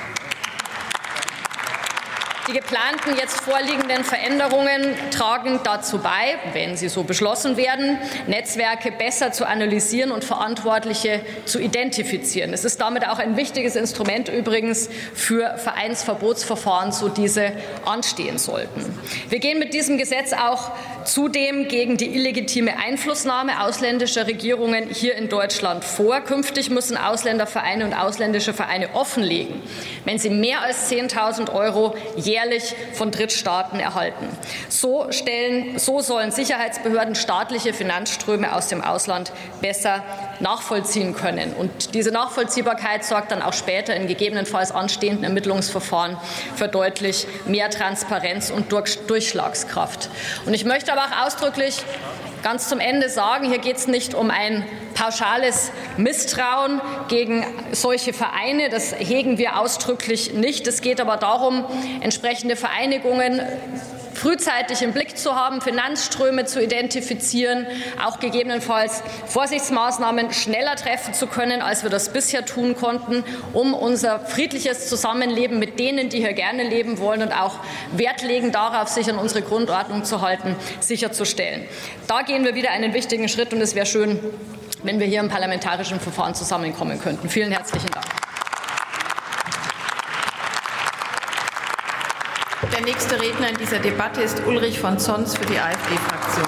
Speaker 10: Die geplanten, jetzt vorliegenden Veränderungen tragen dazu bei, wenn sie so beschlossen werden, Netzwerke besser zu analysieren und Verantwortliche zu identifizieren. Es ist damit auch ein wichtiges Instrument übrigens für Vereinsverbotsverfahren, so diese anstehen sollten. Wir gehen mit diesem Gesetz auch zudem gegen die illegitime Einflussnahme ausländischer Regierungen hier in Deutschland vor. Künftig müssen Ausländervereine und ausländische Vereine offenlegen, wenn sie mehr als 10.000 € jährlich von Drittstaaten erhalten. So sollen Sicherheitsbehörden staatliche Finanzströme aus dem Ausland besser nachvollziehen können. Und diese Nachvollziehbarkeit sorgt dann auch später in gegebenenfalls anstehenden Ermittlungsverfahren für deutlich mehr Transparenz und Durchschlagskraft. Und ich möchte aber auch ausdrücklich ganz zum Ende sagen, hier geht es nicht um ein pauschales Misstrauen gegen solche Vereine. Das hegen wir ausdrücklich nicht. Es geht aber darum, entsprechende Vereinigungen frühzeitig im Blick zu haben, Finanzströme zu identifizieren, auch gegebenenfalls Vorsichtsmaßnahmen schneller treffen zu können, als wir das bisher tun konnten, um unser friedliches Zusammenleben mit denen, die hier gerne leben wollen und auch Wert legen darauf, sich an unsere Grundordnung zu halten, sicherzustellen. Da gehen wir wieder einen wichtigen Schritt, und es wäre schön, wenn wir hier im parlamentarischen Verfahren zusammenkommen könnten. Vielen herzlichen Dank.
Speaker 2: Der nächste Redner in dieser Debatte ist Ulrich von Zons für die AfD-Fraktion.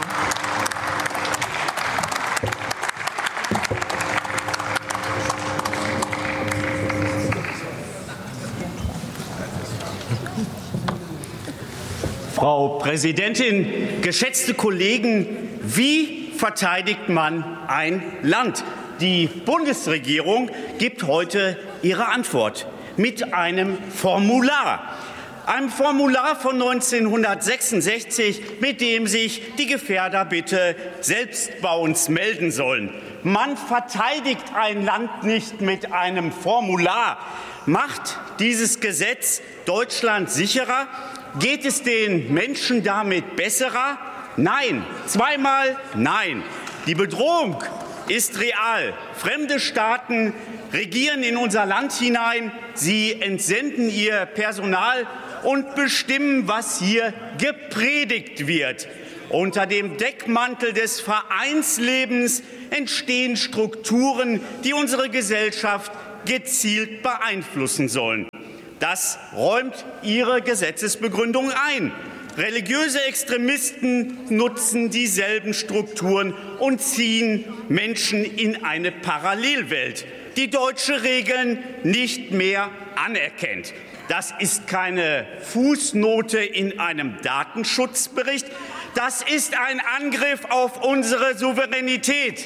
Speaker 11: Frau Präsidentin, geschätzte Kollegen, wie verteidigt man ein Land? Die Bundesregierung gibt heute ihre Antwort mit einem Formular. Ein Formular von 1966, mit dem sich die Gefährder bitte selbst bei uns melden sollen. Man verteidigt ein Land nicht mit einem Formular. Macht dieses Gesetz Deutschland sicherer? Geht es den Menschen damit besserer? Nein, zweimal nein. Die Bedrohung ist real. Fremde Staaten regieren in unser Land hinein. Sie entsenden ihr Personal und bestimmen, was hier gepredigt wird. Unter dem Deckmantel des Vereinslebens entstehen Strukturen, die unsere Gesellschaft gezielt beeinflussen sollen. Das räumt Ihre Gesetzesbegründung ein. Religiöse Extremisten nutzen dieselben Strukturen und ziehen Menschen in eine Parallelwelt, die deutsche Regeln nicht mehr anerkennt. Das ist keine Fußnote in einem Datenschutzbericht. Das ist ein Angriff auf unsere Souveränität.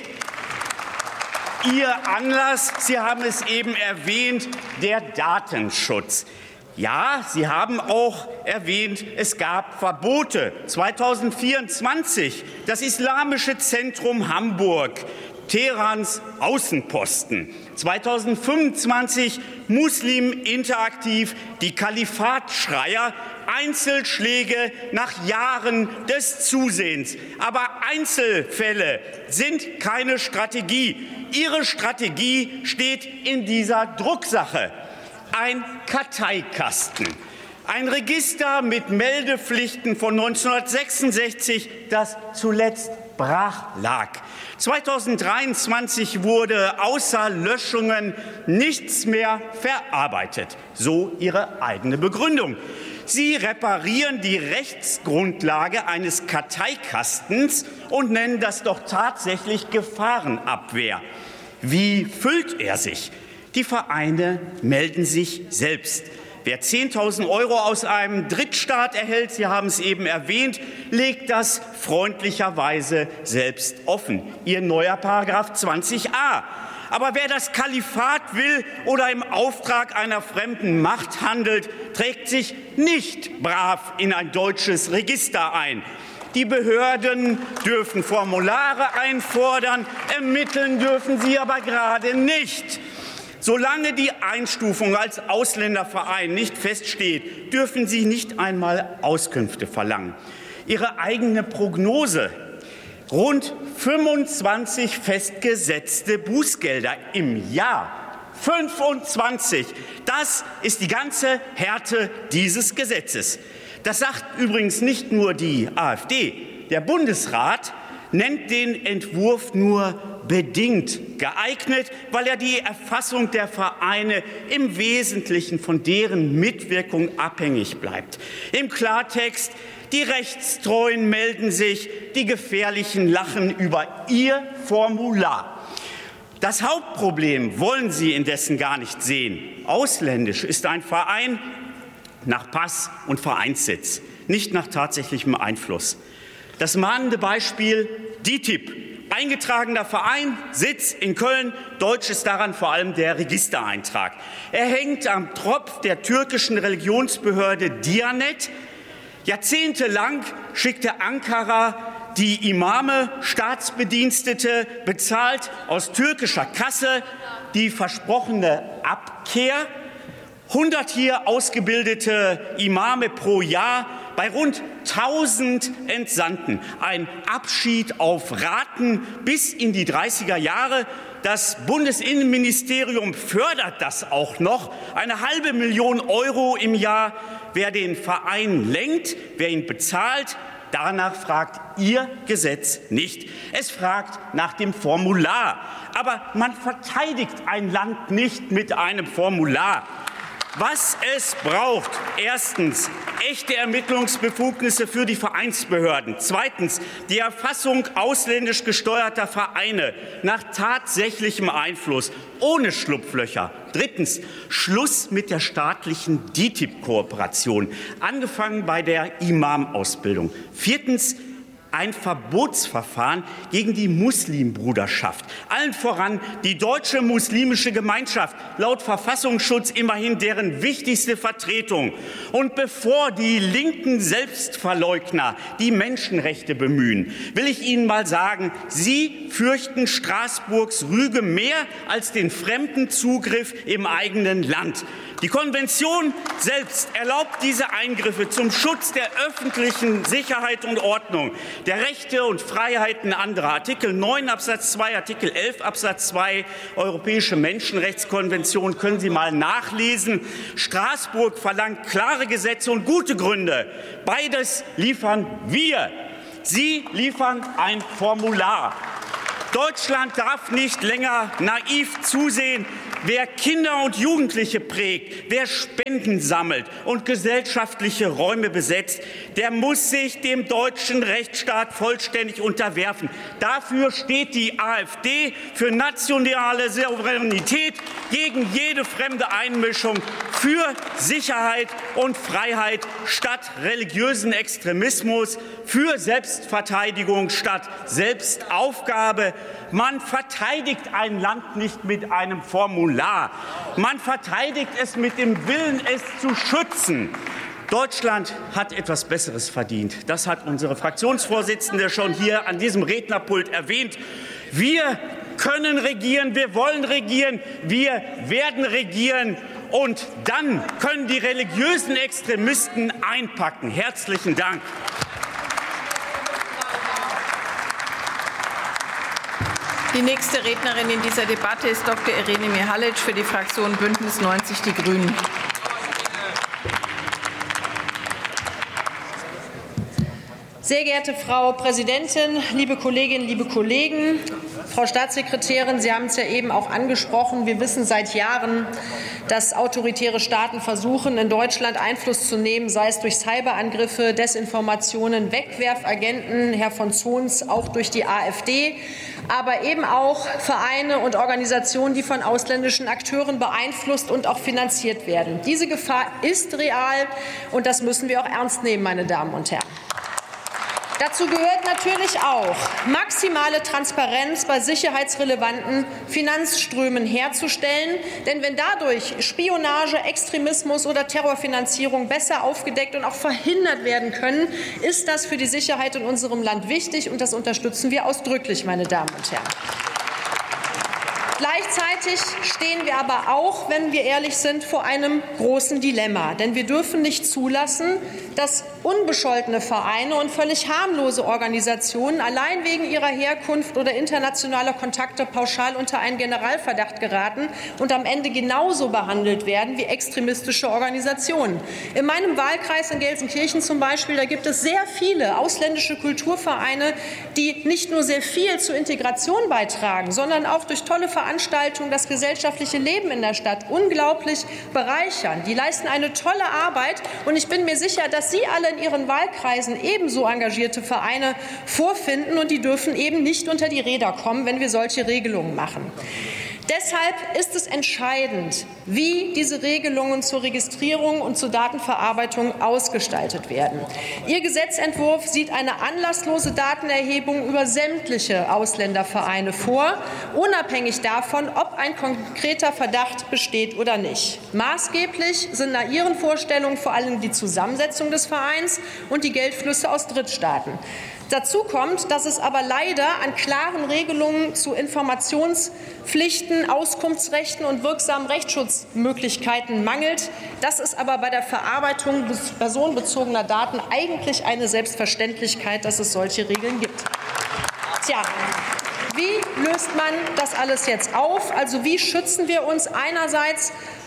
Speaker 11: Ihr Anlass, Sie haben es eben erwähnt, der Datenschutz. Ja, Sie haben auch erwähnt, es gab Verbote. 2024 das Islamische Zentrum Hamburg, Teherans Außenposten. 2025 Muslim Interaktiv, die Kalifatschreier, Einzelschläge nach Jahren des Zusehens. Aber Einzelfälle sind keine Strategie. Ihre Strategie steht in dieser Drucksache. Ein Karteikasten. Ein Register mit Meldepflichten von 1966, das zuletzt brach lag. 2023 wurde außer Löschungen nichts mehr verarbeitet. So Ihre eigene Begründung. Sie reparieren die Rechtsgrundlage eines Karteikastens und nennen das doch tatsächlich Gefahrenabwehr. Wie füllt er sich? Die Vereine melden sich selbst. Wer 10.000 € aus einem Drittstaat erhält, Sie haben es eben erwähnt, legt das freundlicherweise selbst offen. Ihr neuer Paragraph 20a. Aber wer das Kalifat will oder im Auftrag einer fremden Macht handelt, trägt sich nicht brav in ein deutsches Register ein. Die Behörden dürfen Formulare einfordern, ermitteln dürfen sie aber gerade nicht. Solange die Einstufung als Ausländerverein nicht feststeht, dürfen Sie nicht einmal Auskünfte verlangen. Ihre eigene Prognose: rund 25 festgesetzte Bußgelder im Jahr. 25. Das ist die ganze Härte dieses Gesetzes. Das sagt übrigens nicht nur die AfD. Der Bundesrat nennt den Entwurf nur bedingt geeignet, weil er die Erfassung der Vereine im Wesentlichen von deren Mitwirkung abhängig bleibt. Im Klartext: die Rechtstreuen melden sich, die Gefährlichen lachen über ihr Formular. Das Hauptproblem wollen Sie indessen gar nicht sehen. Ausländisch ist ein Verein nach Pass und Vereinssitz, nicht nach tatsächlichem Einfluss. Das mahnende Beispiel: DITIB, eingetragener Verein, Sitz in Köln. Deutsch ist daran vor allem der Registereintrag. Er hängt am Tropf der türkischen Religionsbehörde Diyanet. Jahrzehntelang schickte Ankara die Imame, Staatsbedienstete, bezahlt aus türkischer Kasse, die versprochene Abkehr. 100 hier ausgebildete Imame pro Jahr, bei rund 1000 Entsandten. Ein Abschied auf Raten bis in die 30er Jahre. Das Bundesinnenministerium fördert das auch noch. 500.000 € im Jahr. Wer den Verein lenkt, wer ihn bezahlt, danach fragt Ihr Gesetz nicht. Es fragt nach dem Formular. Aber man verteidigt ein Land nicht mit einem Formular. Was es braucht: erstens echte Ermittlungsbefugnisse für die Vereinsbehörden, zweitens die Erfassung ausländisch gesteuerter Vereine nach tatsächlichem Einfluss, ohne Schlupflöcher, drittens Schluss mit der staatlichen DITIB-Kooperation, angefangen bei der Imam-Ausbildung, viertens ein Verbotsverfahren gegen die Muslimbruderschaft, allen voran die Deutsche Muslimische Gemeinschaft, laut Verfassungsschutz immerhin deren wichtigste Vertretung. Und bevor die linken Selbstverleugner die Menschenrechte bemühen, will ich Ihnen mal sagen, Sie fürchten Straßburgs Rüge mehr als den Fremdenzugriff im eigenen Land. Die Konvention selbst erlaubt diese Eingriffe zum Schutz der öffentlichen Sicherheit und Ordnung, der Rechte und Freiheiten anderer. Artikel 9 Absatz 2, Artikel 11 Absatz 2 Europäische Menschenrechtskonvention können Sie mal nachlesen. Straßburg verlangt klare Gesetze und gute Gründe. Beides liefern wir. Sie liefern ein Formular. Deutschland darf nicht länger naiv zusehen. Wer Kinder und Jugendliche prägt, wer Spenden sammelt und gesellschaftliche Räume besetzt, der muss sich dem deutschen Rechtsstaat vollständig unterwerfen. Dafür steht die AfD, für nationale Souveränität, gegen jede fremde Einmischung, für Sicherheit und Freiheit statt religiösen Extremismus, für Selbstverteidigung statt Selbstaufgabe. Man verteidigt ein Land nicht mit einem Formular. Man verteidigt es mit dem Willen, es zu schützen. Deutschland hat etwas Besseres verdient. Das hat unsere Fraktionsvorsitzende schon hier an diesem Rednerpult erwähnt. Wir können regieren, wir wollen regieren, wir werden regieren. Und dann können die religiösen Extremisten einpacken. Herzlichen Dank.
Speaker 2: Die nächste Rednerin in dieser Debatte ist Dr. Irene Mihalic für die Fraktion Bündnis 90 Die Grünen.
Speaker 12: Sehr geehrte Frau Präsidentin, liebe Kolleginnen, liebe Kollegen! Frau Staatssekretärin, Sie haben es ja eben auch angesprochen. Wir wissen seit Jahren, dass autoritäre Staaten versuchen, in Deutschland Einfluss zu nehmen, sei es durch Cyberangriffe, Desinformationen, Wegwerfagenten, Herr von Zons, auch durch die AfD, aber eben auch Vereine und Organisationen, die von ausländischen Akteuren beeinflusst und auch finanziert werden. Diese Gefahr ist real, und das müssen wir auch ernst nehmen, meine Damen und Herren. Dazu gehört natürlich auch, maximale Transparenz bei sicherheitsrelevanten Finanzströmen herzustellen. Denn wenn dadurch Spionage, Extremismus oder Terrorfinanzierung besser aufgedeckt und auch verhindert werden können, ist das für die Sicherheit in unserem Land wichtig, und das unterstützen wir ausdrücklich, meine Damen und Herren. Gleichzeitig stehen wir aber auch, wenn wir ehrlich sind, vor einem großen Dilemma. Denn wir dürfen nicht zulassen, dass unbescholtene Vereine und völlig harmlose Organisationen allein wegen ihrer Herkunft oder internationaler Kontakte pauschal unter einen Generalverdacht geraten und am Ende genauso behandelt werden wie extremistische Organisationen. In meinem Wahlkreis in Gelsenkirchen zum Beispiel, da gibt es sehr viele ausländische Kulturvereine, die nicht nur sehr viel zur Integration beitragen, sondern auch durch tolle Veranstaltungen das gesellschaftliche Leben in der Stadt unglaublich bereichern. Die leisten eine tolle Arbeit, und ich bin mir sicher, dass Sie alle in Ihren Wahlkreisen ebenso engagierte Vereine vorfinden, und die dürfen eben nicht unter die Räder kommen, wenn wir solche Regelungen machen. Deshalb ist es entscheidend, wie diese Regelungen zur Registrierung und zur Datenverarbeitung ausgestaltet werden. Ihr Gesetzentwurf sieht eine anlasslose Datenerhebung über sämtliche Ausländervereine vor, unabhängig davon, ob ein konkreter Verdacht besteht oder nicht. Maßgeblich sind nach Ihren Vorstellungen vor allem die Zusammensetzung des Vereins und die Geldflüsse aus Drittstaaten. Dazu kommt, dass es aber leider an klaren Regelungen zu Informationspflichten, Auskunftsrechten und wirksamen Rechtsschutzmöglichkeiten mangelt. Das ist aber bei der Verarbeitung personenbezogener Daten eigentlich eine Selbstverständlichkeit, dass es solche Regeln gibt. Tja, wie löst man das alles jetzt auf? Also wie schützen wir uns einerseits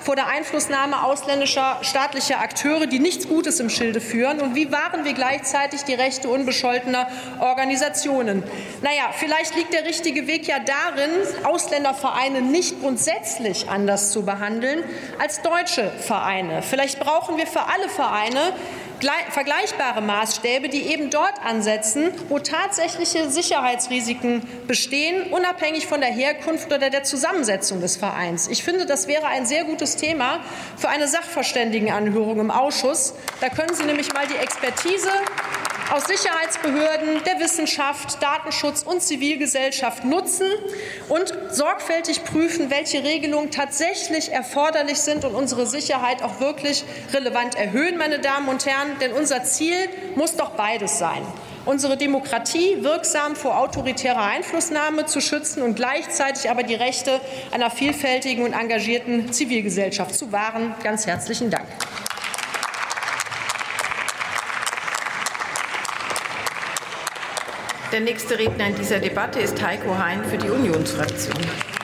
Speaker 12: vor der Einflussnahme ausländischer staatlicher Akteure, die nichts Gutes im Schilde führen? Und wie wahren wir gleichzeitig die Rechte unbescholtener Organisationen? Naja, vielleicht liegt der richtige Weg ja darin, Ausländervereine nicht grundsätzlich anders zu behandeln als deutsche Vereine. Vielleicht brauchen wir für alle Vereine vergleichbare Maßstäbe, die eben dort ansetzen, wo tatsächliche Sicherheitsrisiken bestehen, unabhängig von der Herkunft oder der Zusammensetzung des Vereins. Ich finde, das wäre ein sehr gutes Thema für eine Sachverständigenanhörung im Ausschuss. Da können Sie nämlich mal die Expertise aus Sicherheitsbehörden, der Wissenschaft, Datenschutz und Zivilgesellschaft nutzen und sorgfältig prüfen, welche Regelungen tatsächlich erforderlich sind und unsere Sicherheit auch wirklich relevant erhöhen, meine Damen und Herren. Denn unser Ziel muss doch beides sein: unsere Demokratie wirksam vor autoritärer Einflussnahme zu schützen und gleichzeitig aber die Rechte einer vielfältigen und engagierten Zivilgesellschaft zu wahren. Ganz herzlichen Dank.
Speaker 2: Der nächste Redner in dieser Debatte ist Heiko Hein für die Unionsfraktion.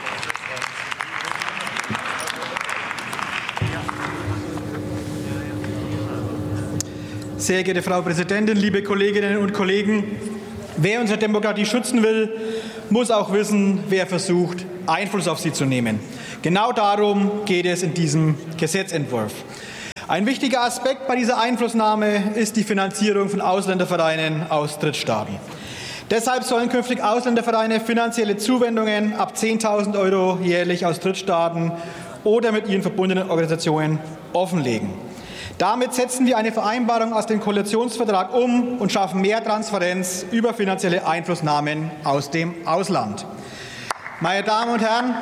Speaker 13: Sehr geehrte Frau Präsidentin, liebe Kolleginnen und Kollegen! Wer unsere Demokratie schützen will, muss auch wissen, wer versucht, Einfluss auf sie zu nehmen. Genau darum geht es in diesem Gesetzentwurf. Ein wichtiger Aspekt bei dieser Einflussnahme ist die Finanzierung von Ausländervereinen aus Drittstaaten. Deshalb sollen künftig Ausländervereine finanzielle Zuwendungen ab 10.000 € jährlich aus Drittstaaten oder mit ihnen verbundenen Organisationen offenlegen. Damit setzen wir eine Vereinbarung aus dem Koalitionsvertrag um und schaffen mehr Transparenz über finanzielle Einflussnahmen aus dem Ausland. Meine Damen und Herren,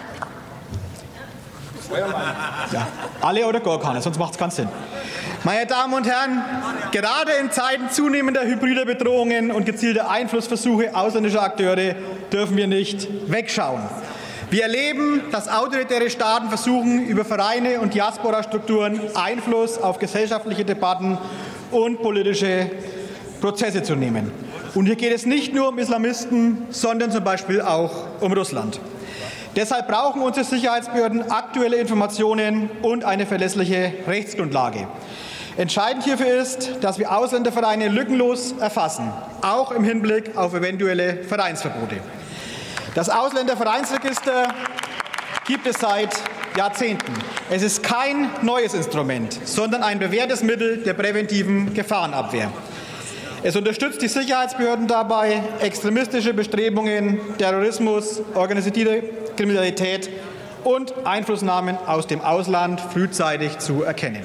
Speaker 13: ja, alle oder gar keine, sonst macht es keinen Sinn. Meine Damen und Herren, gerade in Zeiten zunehmender hybrider Bedrohungen und gezielter Einflussversuche ausländischer Akteure dürfen wir nicht wegschauen. Wir erleben, dass autoritäre Staaten versuchen, über Vereine und Diaspora-Strukturen Einfluss auf gesellschaftliche Debatten und politische Prozesse zu nehmen. Und hier geht es nicht nur um Islamisten, sondern zum Beispiel auch um Russland. Deshalb brauchen unsere Sicherheitsbehörden aktuelle Informationen und eine verlässliche Rechtsgrundlage. Entscheidend hierfür ist, dass wir Ausländervereine lückenlos erfassen, auch im Hinblick auf eventuelle Vereinsverbote. Das Ausländervereinsregister gibt es seit Jahrzehnten. Es ist kein neues Instrument, sondern ein bewährtes Mittel der präventiven Gefahrenabwehr. Es unterstützt die Sicherheitsbehörden dabei, extremistische Bestrebungen, Terrorismus, organisierte Kriminalität und Einflussnahmen aus dem Ausland frühzeitig zu erkennen.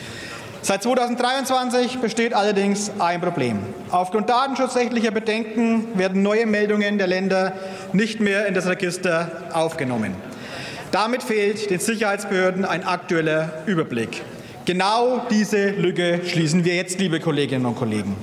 Speaker 13: Seit 2023 besteht allerdings ein Problem. Aufgrund datenschutzrechtlicher Bedenken werden neue Meldungen der Länder nicht mehr in das Register aufgenommen. Damit fehlt den Sicherheitsbehörden ein aktueller Überblick. Genau diese Lücke schließen wir jetzt, liebe Kolleginnen und Kollegen.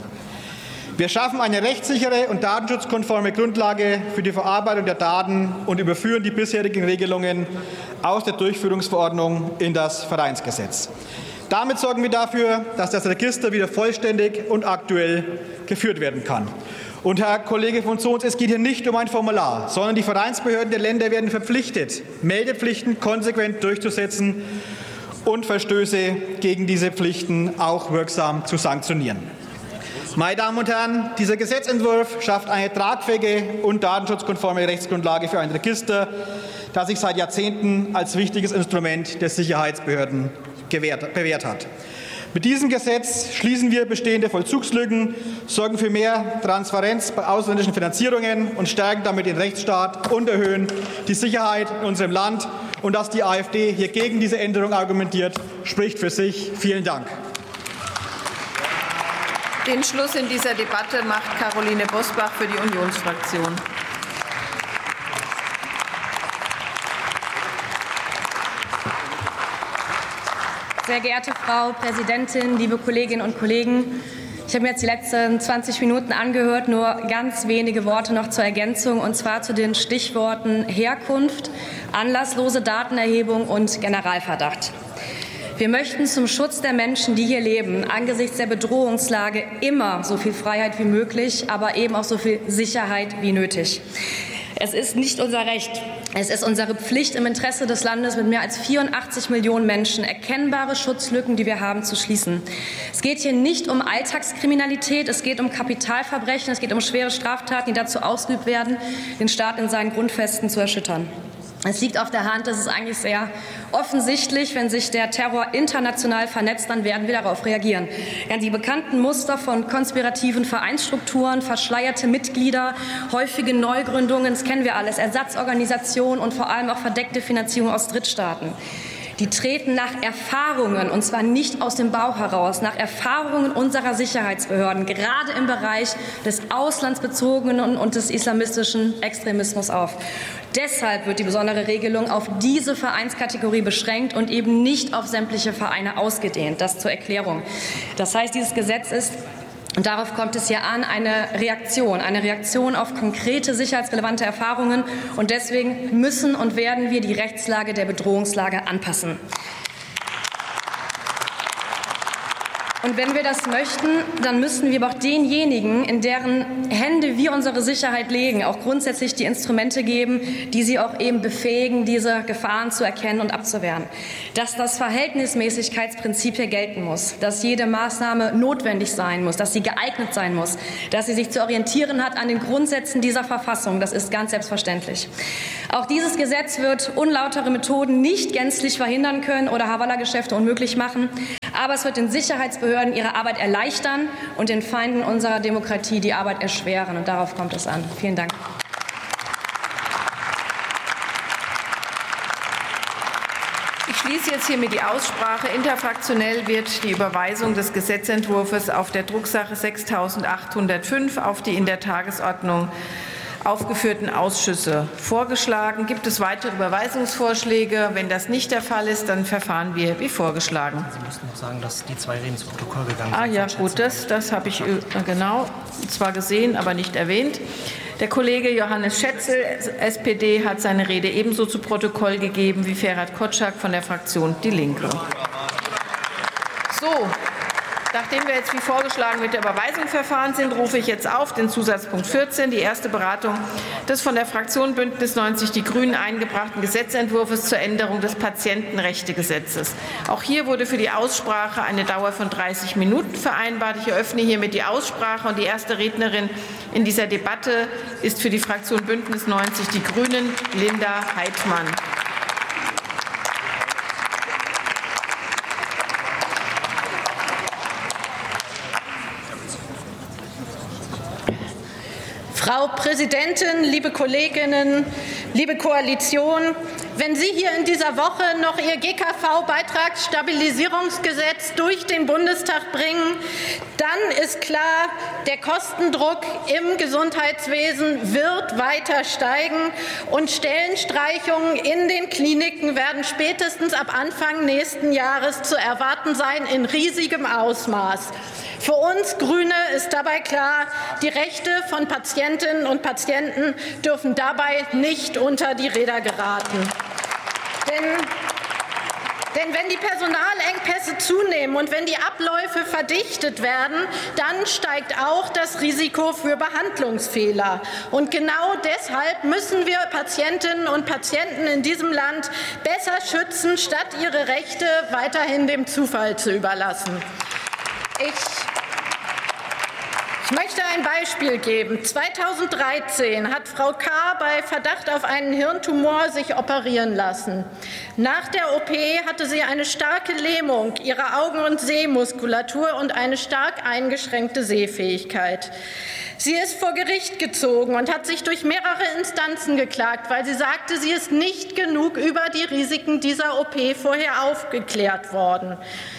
Speaker 13: Wir schaffen eine rechtssichere und datenschutzkonforme Grundlage für die Verarbeitung der Daten und überführen die bisherigen Regelungen aus der Durchführungsverordnung in das Vereinsgesetz. Damit sorgen wir dafür, dass das Register wieder vollständig und aktuell geführt werden kann. Und Herr Kollege von Sohns, es geht hier nicht um ein Formular, sondern die Vereinsbehörden der Länder werden verpflichtet, Meldepflichten konsequent durchzusetzen und Verstöße gegen diese Pflichten auch wirksam zu sanktionieren. Meine Damen und Herren, dieser Gesetzentwurf schafft eine tragfähige und datenschutzkonforme Rechtsgrundlage für ein Register, das sich seit Jahrzehnten als wichtiges Instrument der Sicherheitsbehörden bewährt hat. Mit diesem Gesetz schließen wir bestehende Vollzugslücken, sorgen für mehr Transparenz bei ausländischen Finanzierungen und stärken damit den Rechtsstaat und erhöhen die Sicherheit in unserem Land. Und dass die AfD hier gegen diese Änderung argumentiert, spricht für sich. Vielen Dank.
Speaker 2: Den Schluss in dieser Debatte macht Caroline Bosbach für die Unionsfraktion.
Speaker 4: Sehr geehrte Frau Präsidentin, liebe Kolleginnen und Kollegen! Ich habe mir jetzt die letzten 20 Minuten angehört, nur ganz wenige Worte noch zur Ergänzung, und zwar zu den Stichworten Herkunft, anlasslose Datenerhebung und Generalverdacht. Wir möchten zum Schutz der Menschen, die hier leben, angesichts der Bedrohungslage immer so viel Freiheit wie möglich, aber eben auch so viel Sicherheit wie nötig. Es ist nicht unser Recht, Es ist unsere Pflicht im Interesse des Landes mit mehr als 84 Millionen Menschen erkennbare Schutzlücken, die wir haben, zu schließen. Es geht hier nicht um Alltagskriminalität, es geht um Kapitalverbrechen, es geht um schwere Straftaten, die dazu ausgeübt werden, den Staat in seinen Grundfesten zu erschüttern. Es liegt auf der Hand, das ist eigentlich sehr offensichtlich, wenn sich der Terror international vernetzt, dann werden wir darauf reagieren. Ja, die bekannten Muster von konspirativen Vereinsstrukturen, verschleierte Mitglieder, häufige Neugründungen, das kennen wir alles, Ersatzorganisationen und vor allem auch verdeckte Finanzierung aus Drittstaaten. Die treten nach Erfahrungen, und zwar nicht aus dem Bauch heraus, nach Erfahrungen unserer Sicherheitsbehörden, gerade im Bereich des auslandsbezogenen und des islamistischen Extremismus auf. Deshalb wird die besondere Regelung auf diese Vereinskategorie beschränkt und eben nicht auf sämtliche Vereine ausgedehnt. Das zur Erklärung. Das heißt, dieses Gesetz ist, und darauf kommt es hier an, eine Reaktion auf konkrete sicherheitsrelevante Erfahrungen. Und deswegen müssen und werden wir die Rechtslage der Bedrohungslage anpassen. Und wenn wir das möchten, dann müssen wir aber auch denjenigen, in deren Hände wir unsere Sicherheit legen, auch grundsätzlich die Instrumente geben, die sie auch eben befähigen, diese Gefahren zu erkennen und abzuwehren. Dass das Verhältnismäßigkeitsprinzip hier gelten muss, dass jede Maßnahme notwendig sein muss, dass sie geeignet sein muss, dass sie sich zu orientieren hat an den Grundsätzen dieser Verfassung, das ist ganz selbstverständlich. Auch dieses Gesetz wird unlautere Methoden nicht gänzlich verhindern können oder Hawala-Geschäfte unmöglich machen, aber es wird den Sicherheitsbehörden ihre Arbeit erleichtern und den Feinden unserer Demokratie die Arbeit erschweren. Und darauf kommt es an. Vielen Dank.
Speaker 2: Ich schließe jetzt hiermit die Aussprache. Interfraktionell wird die Überweisung des Gesetzentwurfs auf der Drucksache 6805 auf die in der Tagesordnung aufgeführten Ausschüsse vorgeschlagen. Gibt es weitere Überweisungsvorschläge? Wenn das nicht der Fall ist, dann verfahren wir wie vorgeschlagen.
Speaker 14: Sie müssen noch sagen, dass die zwei Reden zu Protokoll gegangen sind.
Speaker 2: Ah ja, gut, das habe ich genau zwar gesehen, aber nicht erwähnt. Der Kollege Johannes Schätzel, SPD, hat seine Rede ebenso zu Protokoll gegeben wie Ferhat Kotschak von der Fraktion Die Linke. So. Nachdem wir jetzt wie vorgeschlagen mit der Überweisung verfahren sind, rufe ich jetzt auf den Zusatzpunkt 14, die erste Beratung des von der Fraktion Bündnis 90 Die Grünen eingebrachten Gesetzentwurfs zur Änderung des Patientenrechtegesetzes. Auch hier wurde für die Aussprache eine Dauer von 30 Minuten vereinbart. Ich eröffne hiermit die Aussprache und die erste Rednerin in dieser Debatte ist für die Fraktion Bündnis 90 Die Grünen Linda Heidmann.
Speaker 12: Frau Präsidentin, liebe Kolleginnen, liebe Koalition! Wenn Sie hier in dieser Woche noch Ihr GKV-Beitragsstabilisierungsgesetz durch den Bundestag bringen, dann ist klar, der Kostendruck im Gesundheitswesen wird weiter steigen und Stellenstreichungen in den Kliniken werden spätestens ab Anfang nächsten Jahres zu erwarten sein in riesigem Ausmaß. Für uns Grüne ist dabei klar, die Rechte von Patientinnen und Patienten dürfen dabei nicht unter die Räder geraten. Denn wenn die Personalengpässe zunehmen und wenn die Abläufe verdichtet werden, dann steigt auch das Risiko für Behandlungsfehler. Und genau deshalb müssen wir Patientinnen und Patienten in diesem Land besser schützen, statt ihre Rechte weiterhin dem Zufall zu überlassen. Ich möchte ein Beispiel geben. 2013 hat Frau K. bei Verdacht auf einen Hirntumor sich operieren lassen. Nach der OP hatte sie eine starke Lähmung ihrer Augen- und Sehmuskulatur und eine stark eingeschränkte Sehfähigkeit. Sie ist vor Gericht gezogen und hat sich durch mehrere Instanzen geklagt, weil sie sagte, sie ist nicht genug über die Risiken dieser OP vorher aufgeklärt worden.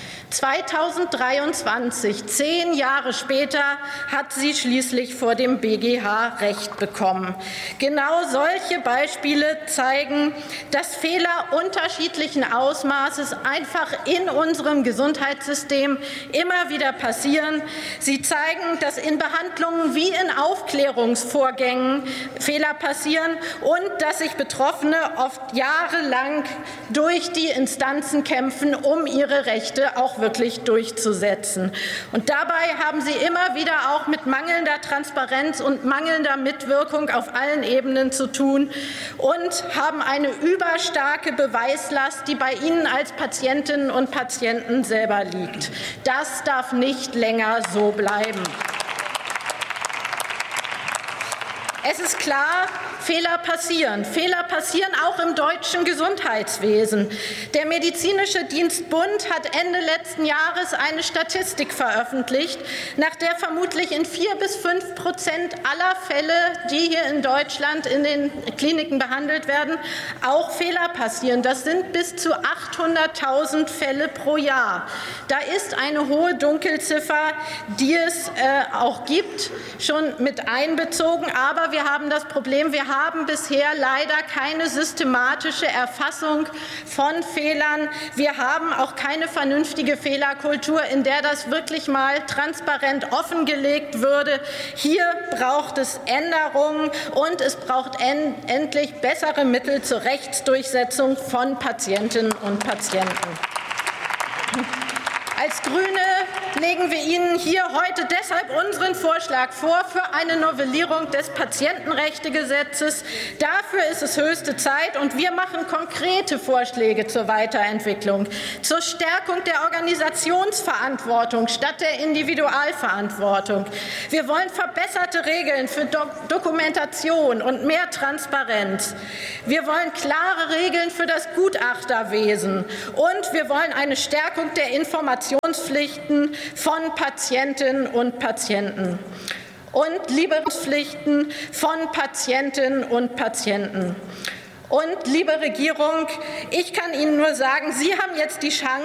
Speaker 12: 2023, 10 Jahre später, hat sie schließlich vor dem BGH Recht bekommen. Genau solche Beispiele zeigen, dass Fehler unterschiedlichen Ausmaßes einfach in unserem Gesundheitssystem immer wieder passieren. Sie zeigen, dass in Behandlungen wie in Aufklärungsvorgängen Fehler passieren und dass sich Betroffene oft jahrelang durch die Instanzen kämpfen, um ihre Rechte auch wirklich durchzusetzen. Und dabei haben Sie immer wieder auch mit mangelnder Transparenz und mangelnder Mitwirkung auf allen Ebenen zu tun und haben eine überstarke Beweislast, die bei Ihnen als Patientinnen und Patienten selber liegt. Das darf nicht länger so bleiben. Es ist klar, Fehler passieren. Fehler passieren auch im deutschen Gesundheitswesen. Der Medizinische Dienstbund hat Ende letzten Jahres eine Statistik veröffentlicht, nach der vermutlich in 4 bis 5% aller Fälle, die hier in Deutschland in den Kliniken behandelt werden, auch Fehler passieren. Das sind bis zu 800.000 Fälle pro Jahr. Da ist eine hohe Dunkelziffer, die es auch gibt, schon mit einbezogen. Aber wir haben das Problem, wir haben bisher leider keine systematische Erfassung von Fehlern. Wir haben auch keine vernünftige Fehlerkultur, in der das wirklich mal transparent offengelegt würde. Hier braucht es Änderungen und es braucht endlich bessere Mittel zur Rechtsdurchsetzung von Patientinnen und Patienten. Als Grüne legen wir Ihnen hier heute deshalb unseren Vorschlag vor für eine Novellierung des Patientenrechtegesetzes. Dafür ist es höchste Zeit, und wir machen konkrete Vorschläge zur Weiterentwicklung, zur Stärkung der Organisationsverantwortung statt der Individualverantwortung. Wir wollen verbesserte Regeln für Dokumentation und mehr Transparenz. Wir wollen klare Regeln für das Gutachterwesen, und wir wollen eine Stärkung der Informationspflichten von Patientinnen und Patienten und Lieferungspflichten von Patientinnen und Patienten. Und, liebe Regierung, ich kann Ihnen nur sagen, Sie haben jetzt die Chance,